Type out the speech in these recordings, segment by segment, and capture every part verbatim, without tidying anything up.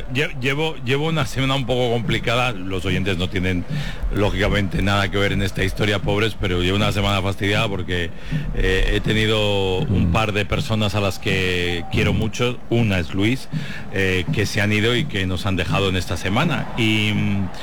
llevo, llevo una semana un poco complicada. Los oyentes no tienen, lógicamente, nada que ver en esta historia, pobres, pero llevo una semana fastidiada porque eh, he tenido un par de personas a las que quiero mucho. Una es Luis, eh, que se han ido y que nos han dejado en esta semana. Y,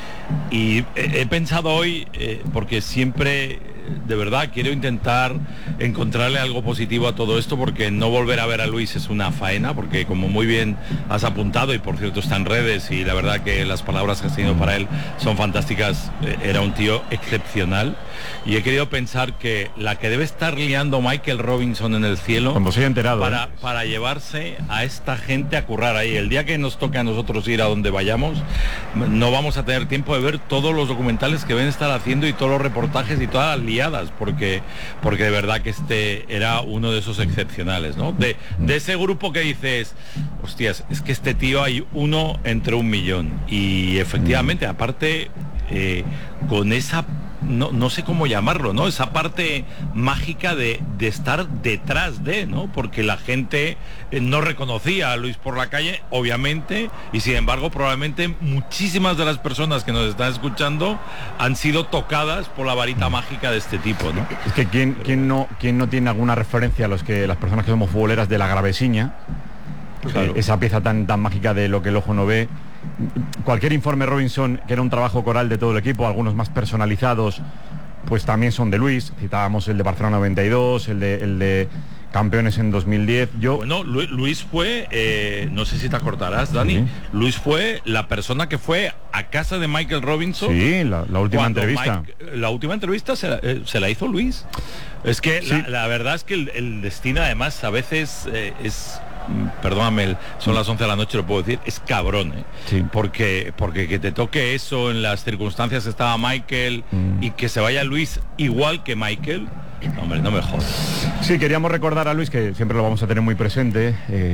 y he, he pensado hoy, eh, porque siempre... de verdad quiero intentar encontrarle algo positivo a todo esto, porque no volver a ver a Luis es una faena, porque como muy bien has apuntado, y por cierto está en redes, y la verdad que las palabras que has tenido para él son fantásticas, era un tío excepcional, y he querido pensar que la que debe estar liando Michael Robinson en el cielo, cuando se haya enterado, para, ¿eh? para llevarse a esta gente a currar ahí. El día que nos toque a nosotros ir a donde vayamos, no vamos a tener tiempo de ver todos los documentales que ven estar haciendo y todos los reportajes y todas las liadas, porque porque de verdad que este era uno de esos excepcionales, ¿no? De, de ese grupo que dices, hostias, es que este tío hay uno entre un millón. Y efectivamente, aparte, eh, con esa, no, no sé cómo llamarlo, ¿no? Esa parte mágica de, de estar detrás de, ¿no? Porque la gente eh, no reconocía a Luis por la calle, obviamente, y sin embargo probablemente muchísimas de las personas que nos están escuchando han sido tocadas por la varita mágica de este tipo, ¿no? Es que quién, quién no quién no tiene alguna referencia a los que las personas que somos futboleras de La Gravesiña, claro. eh, esa pieza tan tan mágica de lo que el ojo no ve. Cualquier informe Robinson, que era un trabajo coral de todo el equipo, algunos más personalizados, pues también son de Luis. Citábamos el de Barcelona noventa y dos, el de el de campeones en dos mil diez. Yo bueno, Lu Luis fue, eh, no sé si te acordarás, Dani, sí. Luis fue la persona que fue a casa de Michael Robinson. Sí, la, la última entrevista. Mike, la última entrevista se la, eh, se la hizo Luis. Es que sí. la, la verdad es que el, el destino, además, a veces eh, es... perdóname, el, son las once de la noche, lo puedo decir, es cabrón, ¿eh? Sí. porque porque que te toque eso en las circunstancias que estaba Michael, mm. y que se vaya Luis igual que Michael, no, hombre, no me jodas. Sí, queríamos recordar a Luis, que siempre lo vamos a tener muy presente eh,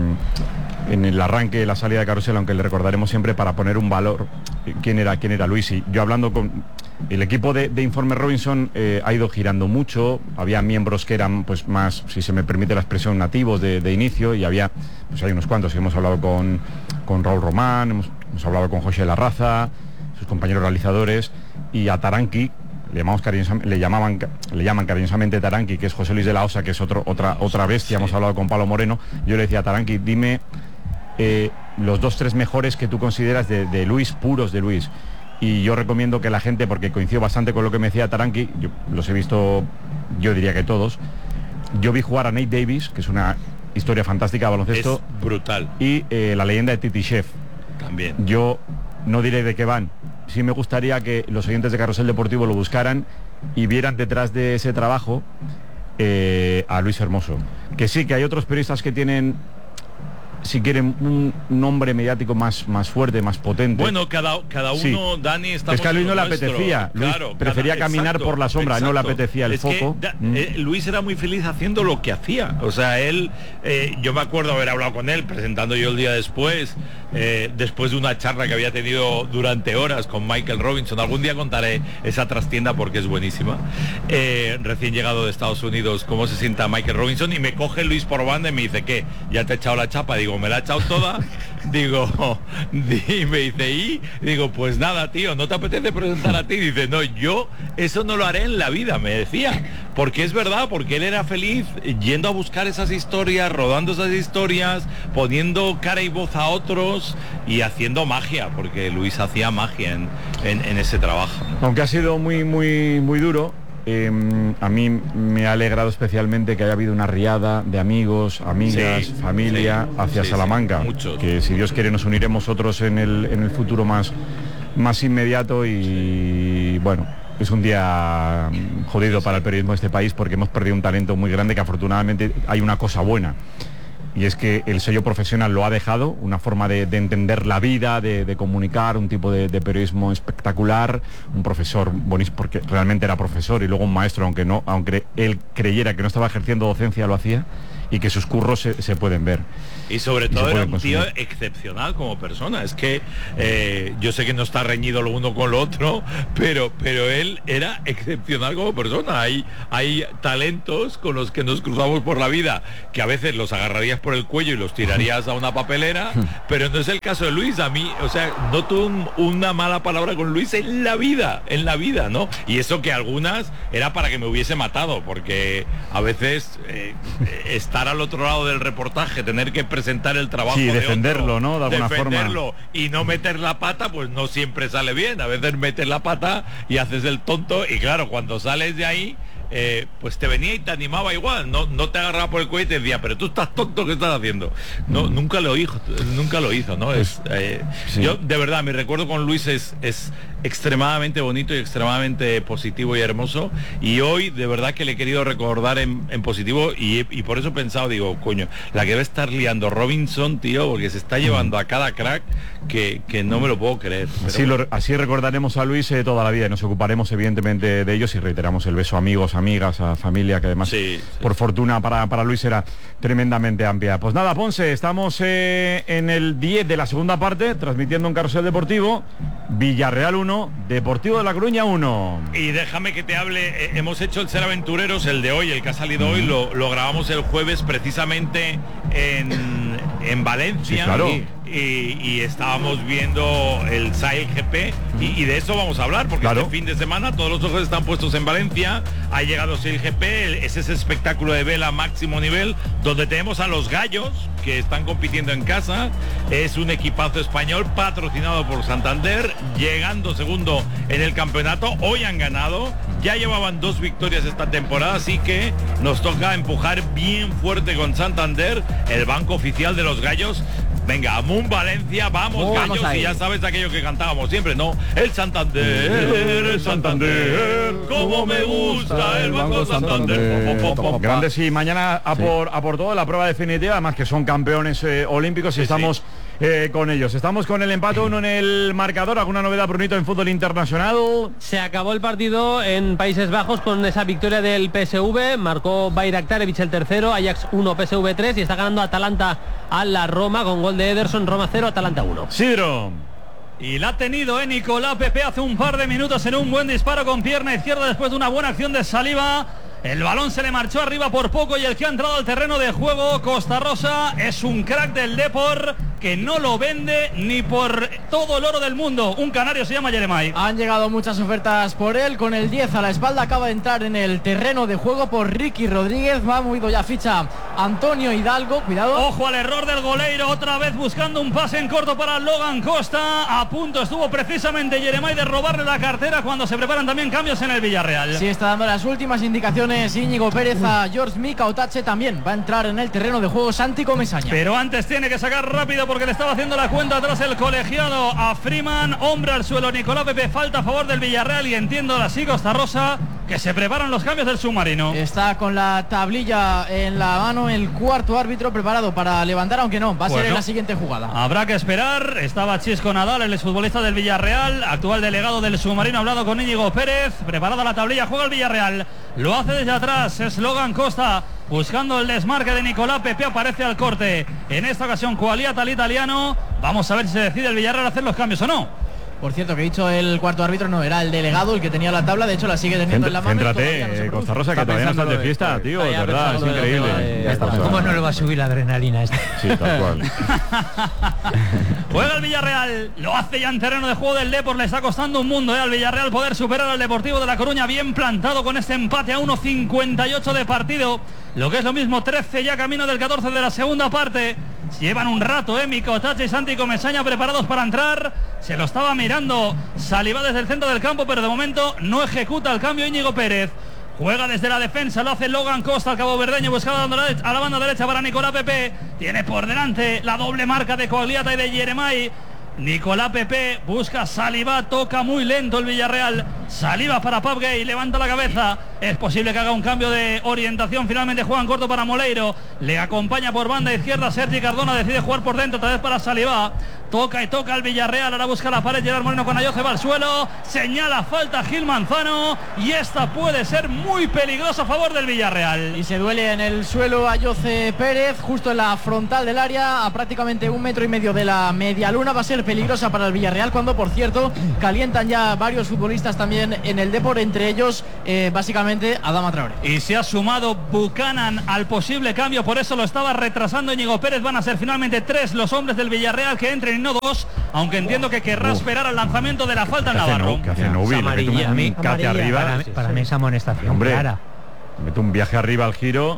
en el arranque de la salida de Carrusel, aunque le recordaremos siempre para poner un valor quién era quién era Luis. Y yo hablando con el equipo de, de Informe Robinson, eh, ha ido girando mucho. Había miembros que eran pues más, si se me permite la expresión, nativos de, de inicio, y había, pues hay unos cuantos. Hemos hablado con, con Raúl Román, hemos, hemos hablado con José Larraza, sus compañeros realizadores, y a Taranqui, le, llamamos le, llamaban, le llaman cariñosamente Taranqui, que es José Luis de la Osa, que es otro, otra, otra bestia. Sí. Hemos hablado con Pablo Moreno. Yo le decía a Taranqui, dime eh, los dos, tres mejores que tú consideras de, de Luis, puros de Luis. Y yo recomiendo que la gente, porque coincido bastante con lo que me decía Taranqui, yo los he visto, yo diría que todos. Yo vi jugar a Nate Davis, que es una historia fantástica de baloncesto. Es brutal. Y eh, la leyenda de Titi Chef. También. Yo no diré de qué van. Sí me gustaría que los oyentes de Carrusel Deportivo lo buscaran y vieran detrás de ese trabajo eh, a Luis Hermoso. Que sí, que hay otros periodistas que tienen, si quieren, un nombre mediático más, más fuerte, más potente. Bueno, cada, cada uno, sí. Dani, está... Es que a Luis no le apetecía. Luis claro, prefería cada, caminar exacto, por la sombra, exacto. No le apetecía el es foco. Que, da, mm. eh, Luis era muy feliz haciendo lo que hacía. O sea, él, eh, yo me acuerdo haber hablado con él, presentando yo el día después, eh, después de una charla que había tenido durante horas con Michael Robinson. Algún día contaré esa trastienda porque es buenísima. Eh, recién llegado de Estados Unidos, cómo se sienta Michael Robinson, y me coge Luis por banda y me dice, ¿qué? ¿Ya te he echado la chapa? Digo, me la he echado toda. Digo, y me dice, y digo, pues nada, tío, ¿no te apetece presentar a ti? Dice, no, yo eso no lo haré en la vida, me decía, porque es verdad, porque él era feliz yendo a buscar esas historias, rodando esas historias, poniendo cara y voz a otros y haciendo magia, porque Luis hacía magia en, en, en ese trabajo, ¿no? Aunque ha sido muy, muy, muy duro. Eh, a mí me ha alegrado especialmente que haya habido una riada de amigos, amigas, sí, familia sí, hacia sí, Salamanca, sí, que si Dios quiere nos uniremos otros en el, en el futuro más, más inmediato. Y bueno, es un día jodido para el periodismo de este país, porque hemos perdido un talento muy grande, que afortunadamente hay una cosa buena, y es que el sello profesional lo ha dejado, una forma de, de entender la vida, de, de comunicar, un tipo de, de periodismo espectacular, un profesor buenísimo, porque realmente era profesor, y luego un maestro, aunque no, aunque él creyera que no estaba ejerciendo docencia, lo hacía, y que sus curros se, se pueden ver. Y sobre todo era un tío excepcional como persona. Es que eh, yo sé que no está reñido lo uno con lo otro, pero, pero él era excepcional como persona. Hay, hay talentos con los que nos cruzamos por la vida, que a veces los agarrarías por el cuello y los tirarías a una papelera, pero no es el caso de Luis. A mí, o sea, no tuve un, una mala palabra con Luis en la vida, en la vida, ¿no? Y eso que algunas era para que me hubiese matado, porque a veces eh, estar al otro lado del reportaje, tener que presentar el trabajo, sí, de defenderlo, otro, ¿no? De alguna defenderlo forma. Y no meter la pata, pues no siempre sale bien. A veces metes la pata y haces el tonto, y claro, cuando sales de ahí, eh, pues te venía y te animaba igual, no, no te agarraba por el cuello y te decía, pero tú estás tonto, ¿qué estás haciendo? No, mm. nunca lo hizo, nunca lo hizo, ¿no? Es, eh, sí. Yo, de verdad, mi recuerdo con Luis es, es extremadamente bonito y extremadamente positivo y hermoso, y hoy de verdad que le he querido recordar en, en positivo, y, y por eso he pensado, digo, coño, la que debe estar liando Robinson, tío, porque se está llevando a cada crack que, que no me lo puedo creer. Así, bueno. lo, así recordaremos a Luis eh, toda la vida, y nos ocuparemos evidentemente de ellos, y reiteramos el beso a amigos, amigas, a familia, que además sí, sí. por fortuna para, para Luis era tremendamente amplia. Pues nada, Ponce, estamos eh, en el diez de la segunda parte, transmitiendo un Carrusel Deportivo. Villarreal uno, Deportivo de La Coruña uno. Y déjame que te hable, eh, hemos hecho el Ser Aventureros, el de hoy, el que ha salido mm. hoy, lo, lo grabamos el jueves precisamente en, en Valencia. Sí, claro. Y, Y, y estábamos viendo el Sail G P y, y de eso vamos a hablar, porque claro, este fin de semana todos los ojos están puestos en Valencia. Ha llegado Sail G P, es ese espectáculo de vela máximo nivel, donde tenemos a los gallos que están compitiendo en casa. Es un equipazo español patrocinado por Santander, llegando segundo en el campeonato. Hoy han ganado, ya llevaban dos victorias esta temporada, así que nos toca empujar bien fuerte con Santander, el banco oficial de los gallos. Venga, Amun Valencia, vamos, oh, gallos, vamos, y ya sabes aquello que cantábamos siempre, ¿no? El Santander, el Santander, como me gusta el Banco Santander. Santander. Pop, pop, pop, Grandes, y mañana a, sí. por, a por todo la prueba definitiva, además que son campeones eh, olímpicos, y sí, estamos sí. Eh, con ellos. Estamos con el empate uno en el marcador. ¿Alguna novedad, Brunito, en fútbol internacional? Se acabó el partido en Países Bajos con esa victoria del P S V. Marcó Bayraktarevich el tercero, Ajax uno, P S V tres, y está ganando Atalanta a la Roma con gol de Ederson. Roma cero, Atalanta uno. Sidro. Y la ha tenido, ¿eh? Nicolás Pepe hace un par de minutos en un buen disparo con pierna izquierda después de una buena acción de Saliba. El balón se le marchó arriba por poco, y el que ha entrado al terreno de juego, Costa Rosa, es un crack del Depor que no lo vende ni por todo el oro del mundo. Un canario, se llama Yeremay. Han llegado muchas ofertas por él. Con el diez a la espalda acaba de entrar en el terreno de juego por Ricky Rodríguez. Va movido ya ficha Antonio Hidalgo. Cuidado. Ojo al error del goleiro, otra vez buscando un pase en corto para Logan Costa. A punto estuvo precisamente Yeremay de robarle la cartera cuando se preparan también cambios en el Villarreal. Sí, está dando las últimas indicaciones Íñigo Pérez a George Mika. Otache también va a entrar en el terreno de juego Santi Comesaña. Pero antes tiene que sacar rápido porque le estaba haciendo la cuenta atrás el colegiado a Freeman. Hombre al suelo Nicolás Pepe, falta a favor del Villarreal, y entiendo así Costa Rosa que se preparan los cambios del submarino. Está con la tablilla en la mano el cuarto árbitro, preparado para levantar, aunque no, va a pues ser no. en la siguiente jugada. Habrá que esperar. Estaba Chisco Nadal, el exfutbolista del Villarreal, actual delegado del submarino, hablado con Íñigo Pérez. Preparada la tablilla, juega el Villarreal, lo hace desde atrás, es Logan Costa buscando el desmarque de Nicolás Pepe, aparece al corte en esta ocasión Qualiata, el italiano. Vamos a ver si se decide el Villarreal hacer los cambios o no. Por cierto, que he dicho el cuarto árbitro, no, era el delegado el que tenía la tabla, de hecho la sigue teniendo en la mano. Céntrate, no Costa Rosa, que todavía no estás de fiesta, de, tío, de verdad, es increíble. De, ya está, ¿cómo no le va a subir la adrenalina esta? Sí, tal cual. Juega el Villarreal, lo hace ya en terreno de juego del Depor, le está costando un mundo ¿eh? al Villarreal poder superar al Deportivo de La Coruña, bien plantado con este empate a uno cincuenta y ocho de partido, lo que es lo mismo, trece ya camino del catorce de la segunda parte. Llevan un rato, eh, Micotache y Santi Comesaña preparados para entrar. Se lo estaba mirando Saliba desde el centro del campo, pero de momento no ejecuta el cambio Íñigo Pérez. Juega desde la defensa, lo hace Logan Costa, al caboverdeño, buscando a la banda derecha para Nicolás Pepe. Tiene por delante la doble marca de Quagliata y de Yeremay. Nicolás Pepe busca Saliba, toca muy lento el Villarreal. Saliba para Pap Gay, levanta la cabeza. Es posible que haga un cambio de orientación. Finalmente juegan corto para Moleiro. Le acompaña por banda izquierda Sergi Cardona, decide jugar por dentro, otra vez para Saliba. Toca y toca el Villarreal, ahora busca la pared Gerard Moreno con Ayoce, va al suelo, señala falta Gil Manzano y esta puede ser muy peligrosa a favor del Villarreal. Y se duele en el suelo Ayoce Pérez, justo en la frontal del área, a prácticamente un metro y medio de la media luna. Va a ser peligrosa para el Villarreal, cuando por cierto calientan ya varios futbolistas también en el Depor, entre ellos eh, básicamente Adama Traoré. Y se ha sumado Buchanan al posible cambio, por eso lo estaba retrasando Íñigo Pérez. Van a ser finalmente tres los hombres del Villarreal que entren, no dos, aunque entiendo que querrá esperar al lanzamiento de la falta en Navarro. Que hace Nubi, le mete un, un cate arriba. Para, para mí esa amonestación. Hombre, clara. mete un viaje arriba al giro.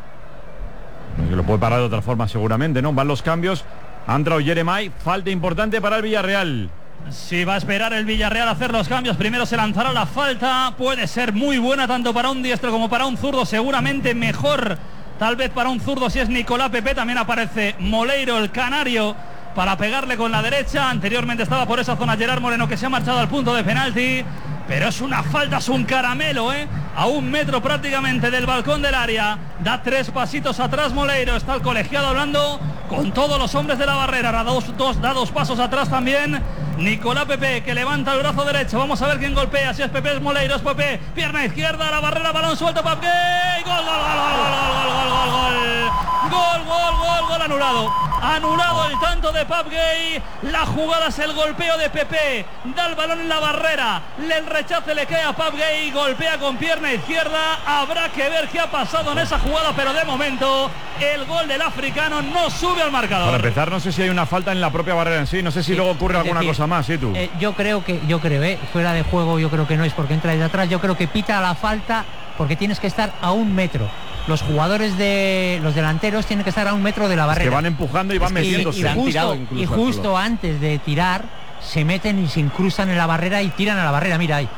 Lo puede parar de otra forma seguramente, ¿no? Van los cambios. Ha entrado Jeremai, falta importante para el Villarreal. Si va a esperar el Villarreal a hacer los cambios, primero se lanzará la falta. Puede ser muy buena tanto para un diestro como para un zurdo, seguramente mejor tal vez para un zurdo si es Nicolás Pepe. También aparece Moleiro, el canario, para pegarle con la derecha. Anteriormente estaba por esa zona Gerard Moreno, que se ha marchado al punto de penalti, pero es una falta, es un caramelo, ¿eh? A un metro prácticamente del balcón del área. Da tres pasitos atrás Moleiro, está el colegiado hablando con todos los hombres de la barrera. Da dos, dos, da dos pasos atrás también Nicolás Pepe, que levanta el brazo derecho. Vamos a ver quién golpea, si es Pepe, es Moleiro, es Pepe. Pierna izquierda, la barrera, balón suelto, Pape Gay. Gol, gol, gol, gol, gol, gol, gol, gol. Gol, gol, gol, gol anulado. Anulado el tanto de Pape Gay. La jugada es el golpeo de Pepe. Da el balón en la barrera. El rechace le cae a Pape Gay. Golpea con pierna izquierda. Habrá que ver qué ha pasado en esa jugada, pero de momento el gol del africano no sube al marcador. Para empezar, no sé si hay una falta en la propia barrera en sí. No sé si sí, luego ocurre alguna decir, cosa más, ¿sí tú? Eh, yo creo que, yo creo, eh, fuera de juego yo creo que no es porque entra desde atrás. Yo creo que pita la falta porque tienes que estar a un metro. Los jugadores de los delanteros tienen que estar a un metro de la barrera. Es que van empujando y van metiéndose. Y, y justo, y justo antes de tirar se meten y se incrustan en la barrera y tiran a la barrera. Mira ahí.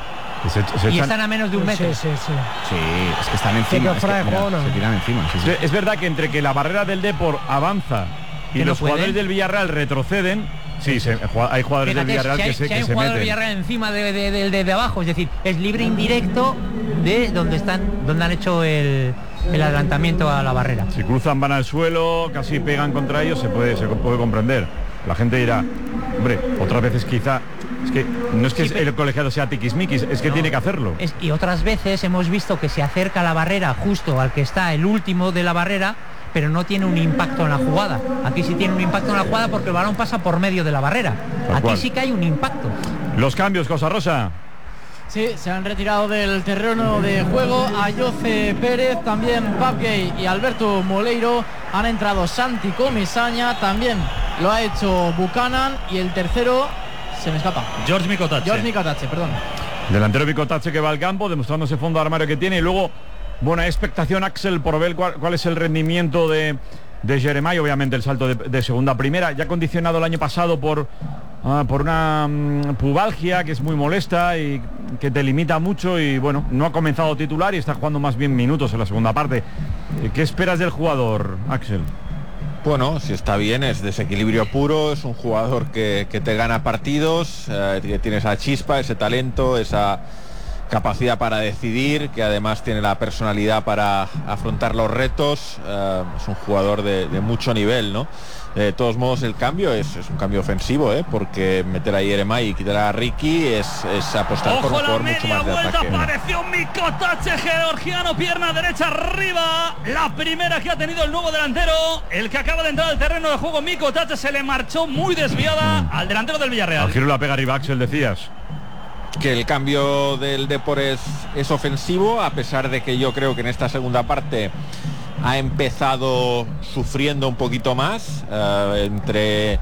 Se, se y echan... están a menos de un metro. Sí, sí, sí. Sí, es que están encima. Es que, mira, se tiran encima. Sí, sí. Es verdad que entre que la barrera del Depor avanza y los no jugadores del Villarreal retroceden. Sí, se, hay jugadores Fíjate, del Villarreal si hay, que se, si hay que un se jugador meten. del Villarreal encima de, de, de, de, de abajo, es decir, es libre indirecto de donde están, donde han hecho el, el adelantamiento a la barrera. Si cruzan, van al suelo, casi pegan contra ellos, se puede, se puede comprender. La gente dirá, hombre, otras veces quizá, es que no es que sí, el colegiado sea tiquismiquis, es que no, tiene que hacerlo. Es, y otras veces hemos visto que se acerca a la barrera justo al que está el último de la barrera, pero no tiene un impacto en la jugada. Aquí sí tiene un impacto en la jugada porque el balón pasa por medio de la barrera. Tal Aquí cual. sí que hay un impacto. Los cambios, Cosa Rosa. Sí, se han retirado del terreno de juego Ayoce Pérez, también Pape Gay y Alberto Moleiro. Han entrado Santi Comisaña, también lo ha hecho Buchanan y el tercero se me escapa. George Micotache. George Micotache, perdón. Delantero Micotache que va al campo, demostrando ese fondo de armario que tiene, y luego buena expectación, Axel, por ver cuál, cuál es el rendimiento de, de Jeremai. Obviamente el salto de, de segunda a primera, ya condicionado el año pasado por, uh, por una um, pubalgia que es muy molesta y que te limita mucho, y bueno, no ha comenzado titular y está jugando más bien minutos en la segunda parte. ¿Qué esperas del jugador, Axel? Bueno, si está bien, es desequilibrio puro, es un jugador que, que te gana partidos, eh, que tiene esa chispa, ese talento, esa capacidad para decidir, que además tiene la personalidad para afrontar los retos. Eh, es un jugador de, de mucho nivel, ¿no? De todos modos, el cambio es, es un cambio ofensivo, ¿eh? Porque meter a Jeremai y quitar a Ricky es, es apostar Ojo, por un jugador la mucho media más de vuelta, ataque. apareció Micotache georgiano, pierna derecha arriba, la primera que ha tenido el nuevo delantero, el que acaba de entrar al terreno de juego. Micotache se le marchó muy desviada al delantero del Villarreal. Al giro la pega arriba, Axel, decías. Que el cambio del Depor es, es ofensivo, a pesar de que yo creo que en esta segunda parte ha empezado sufriendo un poquito más, eh, entre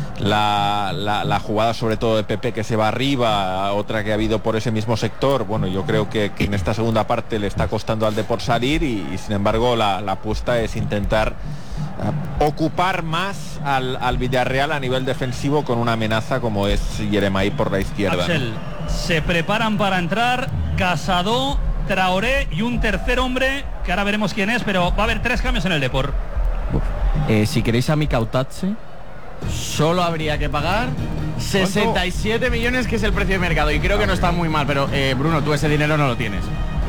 la, la, la jugada sobre todo de Pepe que se va arriba, otra que ha habido por ese mismo sector. Bueno, yo creo que, que en esta segunda parte le está costando al Depor salir, y, y sin embargo la, la apuesta es intentar uh, ocupar más al, al Villarreal a nivel defensivo con una amenaza como es Jeremai por la izquierda. Axel, ¿no? Se preparan para entrar Casado, Traoré y un tercer hombre que ahora veremos quién es, pero va a haber tres cambios en el Depor. Eh, si queréis a Micotache, solo habría que pagar sesenta y siete millones, que es el precio de mercado, y creo que no está muy mal, pero eh, Bruno, tú ese dinero no lo tienes.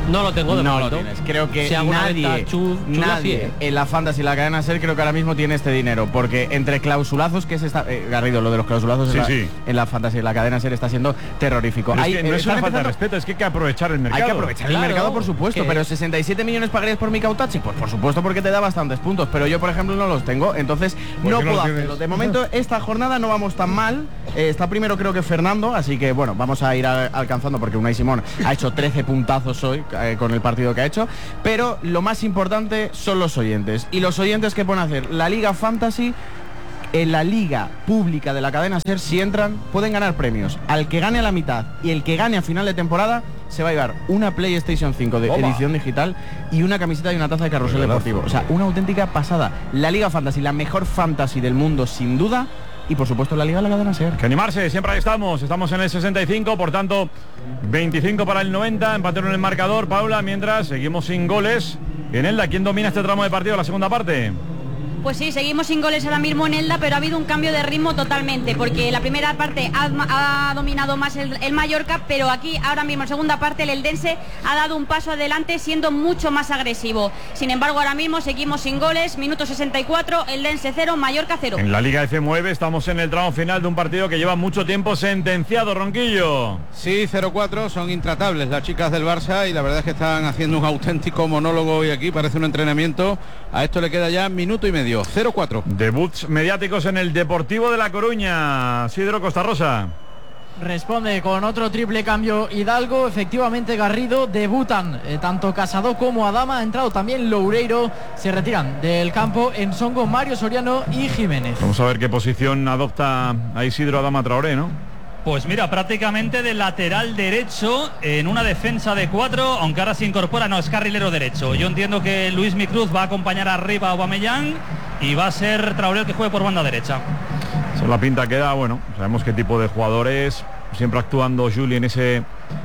No lo tengo de No momento. lo tienes. Creo que Si alguna nadie, venta, chu- chula, nadie sí. en la Fantasy y la cadena SER creo que ahora mismo tiene este dinero, porque entre clausulazos, que es esta, eh, Garrido, lo de los clausulazos Sí, en, la, sí. en la Fantasy y la cadena SER está siendo terrorífico. Pero es Hay, que no eh, es están una falta de empezando- respeto, es que hay que aprovechar el mercado. Hay que aprovechar Claro, el mercado, por supuesto, que- pero sesenta y siete millones pagarías por Mika Utachi, pues por supuesto, porque te da bastantes puntos, pero yo por ejemplo no los tengo, entonces ¿Por no qué no puedo los tienes? hacerlo. De momento esta jornada no vamos tan mal, eh, está primero creo que Fernando, así que bueno, vamos a ir a- alcanzando, porque Unai Simón ha hecho trece puntazos hoy eh, con el partido que ha hecho, pero lo más importante son los oyentes, y los oyentes que pueden hacer la Liga Fantasy. En la liga pública de la cadena SER, si entran, pueden ganar premios. Al que gane a la mitad y el que gane a final de temporada se va a llevar una PlayStation cinco de Toma. edición digital y una camiseta y una taza de carrusel Regalazo. deportivo. O sea, una auténtica pasada. La Liga Fantasy, la mejor fantasy del mundo, sin duda. Y por supuesto la Liga de la cadena SER. Que animarse, siempre ahí estamos. Estamos en el sesenta y cinco, por tanto, veinticinco para el noventa. Empataron en el marcador, Paula, mientras seguimos sin goles. En Elda, ¿quién domina este tramo de partido, la segunda parte? Pues sí, seguimos sin goles ahora mismo en Elda, pero ha habido un cambio de ritmo totalmente, porque la primera parte ha, ha dominado más el, el Mallorca, pero aquí ahora mismo en segunda parte el Eldense ha dado un paso adelante siendo mucho más agresivo. Sin embargo, ahora mismo seguimos sin goles, minuto sesenta y cuatro, Eldense cero, Mallorca cero. En la Liga F nueve estamos en el tramo final de un partido que lleva mucho tiempo sentenciado, Ronquillo. Sí, cero cuatro, son intratables las chicas del Barça y la verdad es que están haciendo un auténtico monólogo hoy aquí, parece un entrenamiento. A esto le queda ya minuto y medio, cero cuatro. Debuts mediáticos en el Deportivo de La Coruña. Sidro Costa Rosa. Responde con otro triple cambio Hidalgo, efectivamente Garrido, debutan eh, tanto Casado como Adama, ha entrado también Loureiro, se retiran del campo en Songo, Mario Soriano y Jiménez. Vamos a ver qué posición adopta a Isidro Adama Traoré, ¿no? Pues mira, prácticamente de lateral derecho en una defensa de cuatro, aunque ahora se incorpora, no, es carrilero derecho. Yo entiendo que Luis Micruz va a acompañar arriba a Aubameyang y va a ser Traoré el que juegue por banda derecha. Esa es la pinta que da, bueno, sabemos qué tipo de jugadores, siempre actuando Juli en ese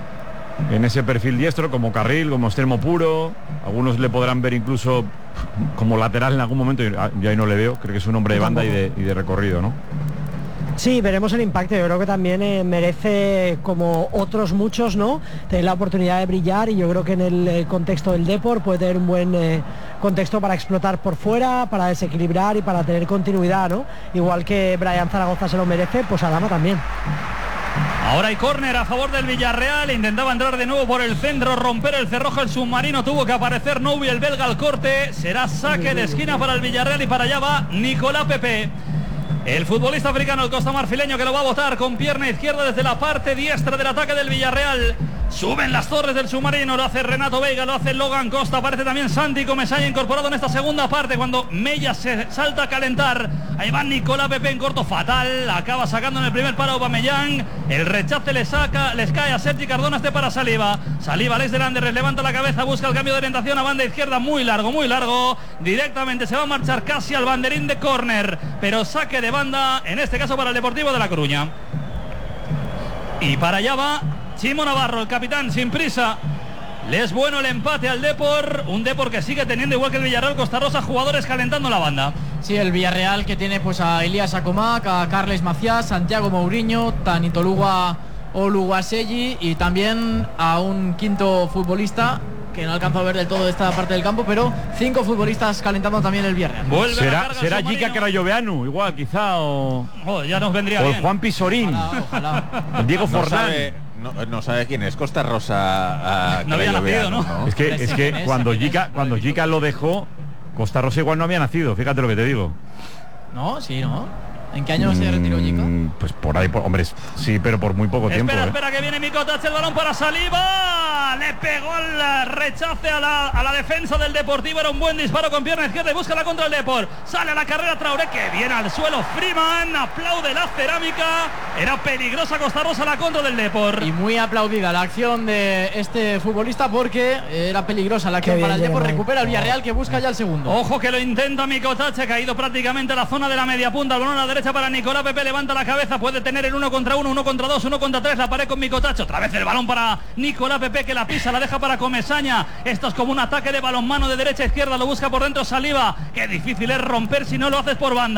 en ese perfil diestro, como carril, como extremo puro. Algunos le podrán ver incluso como lateral en algún momento, y yo ahí no le veo, creo que es un hombre de banda y de, y de recorrido, ¿no? Sí, veremos el impacto. Yo creo que también eh, merece, como otros muchos, ¿no?, tener la oportunidad de brillar, y yo creo que en el eh, contexto del Depor puede tener un buen eh, contexto para explotar por fuera, para desequilibrar y para tener continuidad, ¿no? Igual que Brian Zaragoza se lo merece, pues Adama también. Ahora hay córner a favor del Villarreal, intentaba entrar de nuevo por el centro, romper el cerrojo el submarino, tuvo que aparecer Noubi, el belga, al corte. Será saque de esquina para el Villarreal y para allá va Nicolás Pepe. El futbolista africano, el costamarfileño, que lo va a botar con pierna izquierda desde la parte diestra del ataque del Villarreal. Suben las torres del submarino, lo hace Renato Veiga, lo hace Logan Costa, aparece también Santi Comesaña incorporado en esta segunda parte cuando Mella se salta a calentar. Ahí va Nicolás Pepe en corto, fatal, acaba sacando en el primer palo Aubameyang. El rechace le saca, les cae a Sergi Cardona, este para Saliba. Saliba, Alex de Landeres, levanta la cabeza, busca el cambio de orientación a banda izquierda, muy largo, muy largo. Directamente se va a marchar casi al banderín de córner, pero saque de banda, en este caso para el Deportivo de La Coruña. Y para allá va Chimo Navarro, el capitán, sin prisa. Le es bueno el empate al Depor, un Depor que sigue teniendo, igual que el Villarreal Costa Rosa, jugadores calentando la banda. Sí, el Villarreal que tiene pues a Elías Acomac, a Carles Macías, Santiago Mourinho, Tanitoluga Oluwaseyi y también a un quinto futbolista que no alcanzo a ver del todo esta parte del campo, pero cinco futbolistas calentando también el Villarreal. Vuelve será será Jica Crayoveanu, igual quizá, o, oh, ya nos vendría o bien. el Juan Pisorín, ojalá, ojalá. el Diego No Forlán. sabe, no, no sabe quién es Costa Rosa. No había nacido, ¿no? Es que, es que cuando Jica, cuando Jica lo dejó, Costa Rosa igual no había nacido, fíjate lo que te digo. No, sí, ¿no? ¿En qué año se retiró Jica? Mm, Pues por ahí, por, hombre, sí, pero por muy poco tiempo. Espera, ¿eh? espera, que viene Mikotac, el balón para Saliba. Le pegó el rechace a la, a la defensa del Deportivo. Era un buen disparo con pierna izquierda y busca la contra el Depor. Sale a la carrera Traoré, que viene al suelo. Freeman aplaude la cerámica. Era peligrosa Costa Rosa la contra del Depor. Y muy aplaudida la acción de este futbolista porque era peligrosa la acción para el Depor. Recupera el Villarreal, que busca ya el segundo. Ojo que lo intenta Mikotac, ha caído prácticamente a la zona de la media punta. El balón a la derecha para Nicolás Pepe, levanta la cabeza, puede tener el uno contra uno, uno contra dos, uno contra tres, la pared con Mikotac. Otra vez el balón para Nicolás Pepe, que la pisa, la deja para Comesaña. Esto es como un ataque de balonmano de derecha a izquierda, lo busca por dentro Saliba. Qué difícil es romper si no lo haces por banda.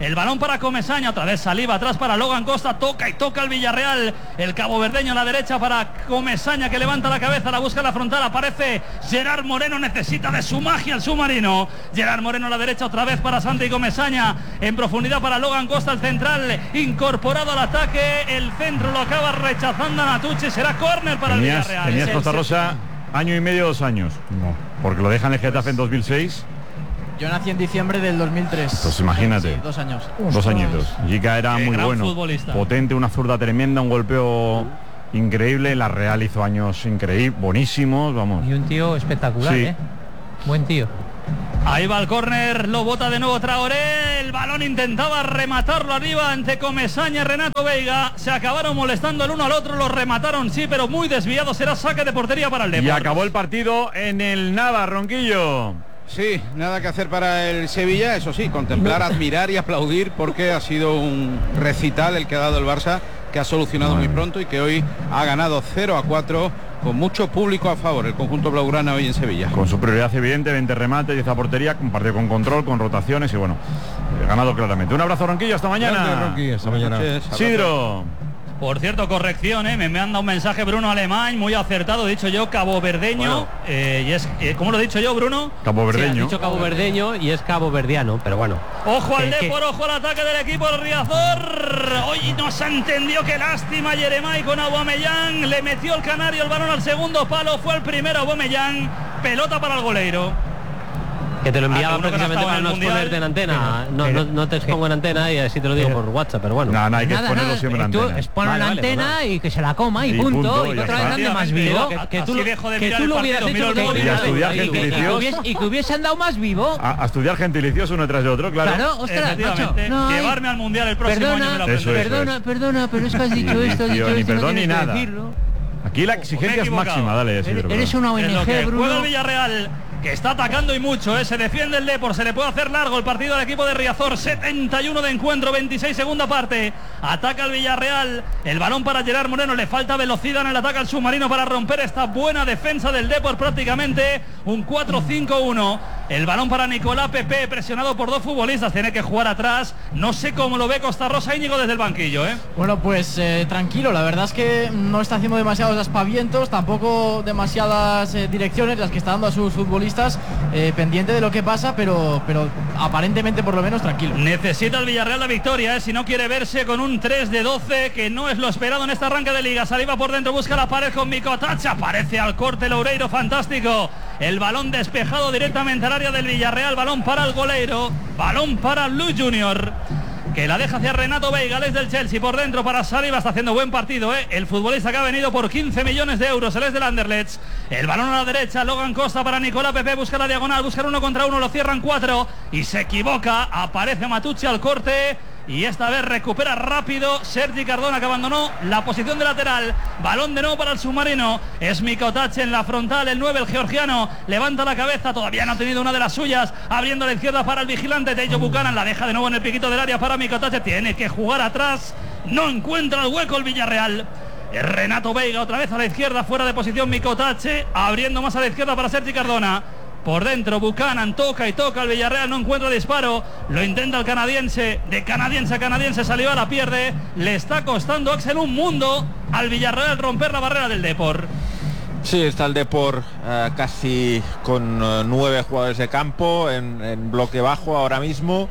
El balón para Comesaña, otra vez Saliba atrás para Logan Costa, toca y toca el Villarreal. El caboverdeño a la derecha para Comesaña, que levanta la cabeza, la busca en la frontal, aparece Gerard Moreno, necesita de su magia el submarino. Gerard Moreno a la derecha otra vez para Santi Comesaña, en profundidad para Logan Costa, el central incorporado al ataque, el centro lo acaba rechazando a Natucci, será córner para tenías, el Villarreal. Tenías Costa Rosa año y medio, dos años. No, porque lo dejan el Getafe en dos mil seis. Yo nací en diciembre del dos mil tres. Pues imagínate. Sí, dos años. Dos añitos. Giga era Qué muy gran bueno. futbolista. Potente, una zurda tremenda, un golpeo increíble. La Real hizo años increíbles, buenísimos, vamos. Y un tío espectacular, Sí. ¿eh? Buen tío. Ahí va el córner, lo bota de nuevo Traoré, el balón intentaba rematarlo arriba ante Comesaña y Renato Veiga, se acabaron molestando el uno al otro, lo remataron sí, pero muy desviado, será saque de portería para el Depor. Y acabó el partido en el nada, Ronquillo. Sí, nada que hacer para el Sevilla, eso sí, contemplar, admirar y aplaudir, porque ha sido un recital el que ha dado el Barça, que ha solucionado muy pronto y que hoy ha ganado cero a cuatro con mucho público a favor, el conjunto blaugrana hoy en Sevilla. Con su prioridad evidente, veinte remates, diez a portería, un partido con control, con rotaciones y bueno, ganado claramente. Un abrazo, Ronquillo, hasta mañana. Grande, Ronquillo, hasta mañana. Noches, Sidro. Por cierto, corrección, ¿eh? me manda un mensaje Bruno Alemán, muy acertado, he dicho yo caboverdeño, Bueno. eh, y es, eh, ¿cómo lo he dicho yo, Bruno? Caboverdeño. Sí, has dicho caboverdeño y es caboverdiano, pero bueno. Ojo al Que- que- Depor, ojo al ataque del equipo del Riazor. Hoy no se entendió, qué lástima Yeremay con Aubameyang. Le metió el canario el balón al segundo palo, fue el primero Aubameyang. Pelota para el goleiro. Que te lo enviaba Ah, que uno que no precisamente estaba para en no el Mundial. exponerte en antena. No, pero- no, no te expongo en antena y así te lo digo pero- por WhatsApp, pero bueno. No, no, hay que Nada, exponerlo nada, siempre en tú antena. exponlo Vale, en la vale, antena pues y que se la coma y, Y punto, punto, y que ya otra vez está. ande más vivo. Efectivamente, Que, que tú, así lo- dejo de que mirar tú el lo partido, hubieras miro hecho el que- móvil y a estudiar y que- y que gentilicios. hubiese- y que hubiese andado más vivo. A, a estudiar gentilicios uno tras de otro, claro. Claro, ostras, macho. Efectivamente, No, ay, llevarme al Mundial el próximo año me lo perdona, Eso es, aprenderé. perdona, perdona, pero es que has dicho Sí, esto, has tío, dicho ni esto, no perdón ni tienes que nada. decirlo. Aquí la Me he exigencia es equivocado. máxima, dale, Eres, Sidro. eres una Es lo O N que G, juega Bruno. el Villarreal, que está atacando y mucho, ¿eh? Se defiende el Depor, se le puede hacer largo el partido al equipo de Riazor. Setenta y uno de encuentro, veintiséis segunda parte. Ataca el Villarreal, el balón para Gerard Moreno, le falta velocidad en el ataque al submarino para romper esta buena defensa del Depor, prácticamente un cuatro cinco uno. El balón para Nicolás Pepe, presionado por dos futbolistas, tiene que jugar atrás. No sé cómo lo ve Costa Rosa Íñigo desde el banquillo, ¿eh? Bueno, pues eh, tranquilo, la verdad es que no está haciendo demasiados aspavientos, tampoco demasiadas eh, direcciones las que está dando a sus futbolistas, eh, pendiente de lo que pasa, pero, pero aparentemente por lo menos tranquilo. Necesita el Villarreal la victoria, ¿eh? Si no quiere verse con un tres de doce, que no es lo esperado en este arranque de liga. Saliva por dentro, busca la pared con Micotacha, aparece al corte Loureiro, fantástico. El balón despejado directamente al área del Villarreal, balón para el goleiro, balón para Luis Junior, que la deja hacia Renato Veiga, el del Chelsea, por dentro para Saliba, está haciendo buen partido, ¿eh? El futbolista que ha venido por quince millones de euros, el es del Anderlecht. El balón a la derecha, Logan Costa para Nicolás Pepe, busca la diagonal, busca uno contra uno, lo cierran cuatro y se equivoca, aparece Matucci al corte. Y esta vez recupera rápido Sergi Cardona, que abandonó la posición de lateral. Balón de nuevo para el submarino. Es Micotache en la frontal, el nueve, el georgiano. Levanta la cabeza, todavía no ha tenido una de las suyas. Abriendo a la izquierda para el vigilante Teijo Buchanan. La deja de nuevo en el piquito del área para Micotache. Tiene que jugar atrás. No encuentra el hueco el Villarreal. Renato Veiga otra vez a la izquierda, fuera de posición Micotache. Abriendo más a la izquierda para Sergi Cardona. Por dentro Buchanan toca y toca el Villarreal, no encuentra disparo, lo intenta el canadiense, de canadiense a canadiense Saliba la pierde, le está costando Axel un mundo al Villarreal romper la barrera del Depor. Sí, está el Depor eh, casi con eh, nueve jugadores de campo en, en bloque bajo ahora mismo.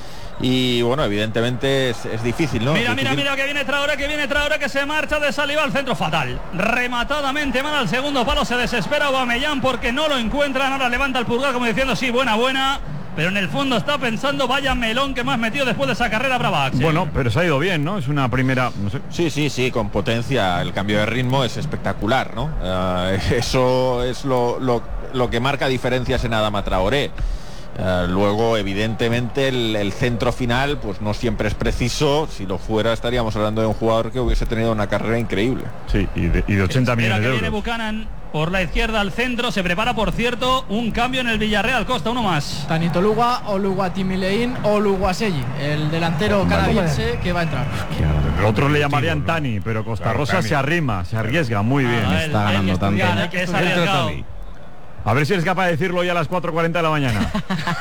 Y bueno, evidentemente es, es difícil, ¿no? Mira, Es mira, difícil. mira que viene Traoré, que viene Traoré, que se marcha de Saliba al centro, fatal. Rematadamente mal al segundo palo, se desespera Aubameyang porque no lo encuentran, ahora levanta el pulgar como diciendo sí, buena, buena. Pero en el fondo está pensando, vaya melón que me has metido después de esa carrera brava, Axel. Bueno, pero se ha ido bien, ¿no? Es una primera, no sé. Sí, sí, sí, con potencia. El cambio de ritmo es espectacular, ¿no? Eh, eso es lo, lo, lo que marca diferencias en Adama Traoré. Uh, luego, evidentemente, el, el centro final pues no siempre es preciso. Si lo fuera, estaríamos hablando de un jugador que hubiese tenido una carrera increíble. Sí, y de, y de ochenta Espera millones que de viene euros. Buchanan por la izquierda al centro, se prepara, por cierto, un cambio en el Villarreal. Costa, uno más. Tanito Luga, Oluwatimilein, Oluwaseyi, el delantero canadiense que va a entrar. Otros le llamarían Tani, pero Costa Claro, Rosa Tani. se arrima, se arriesga muy bien. Ah, Está ganando tanto. Es arriesgado. A ver si eres capaz de decirlo ya a las cuatro cuarenta de la mañana.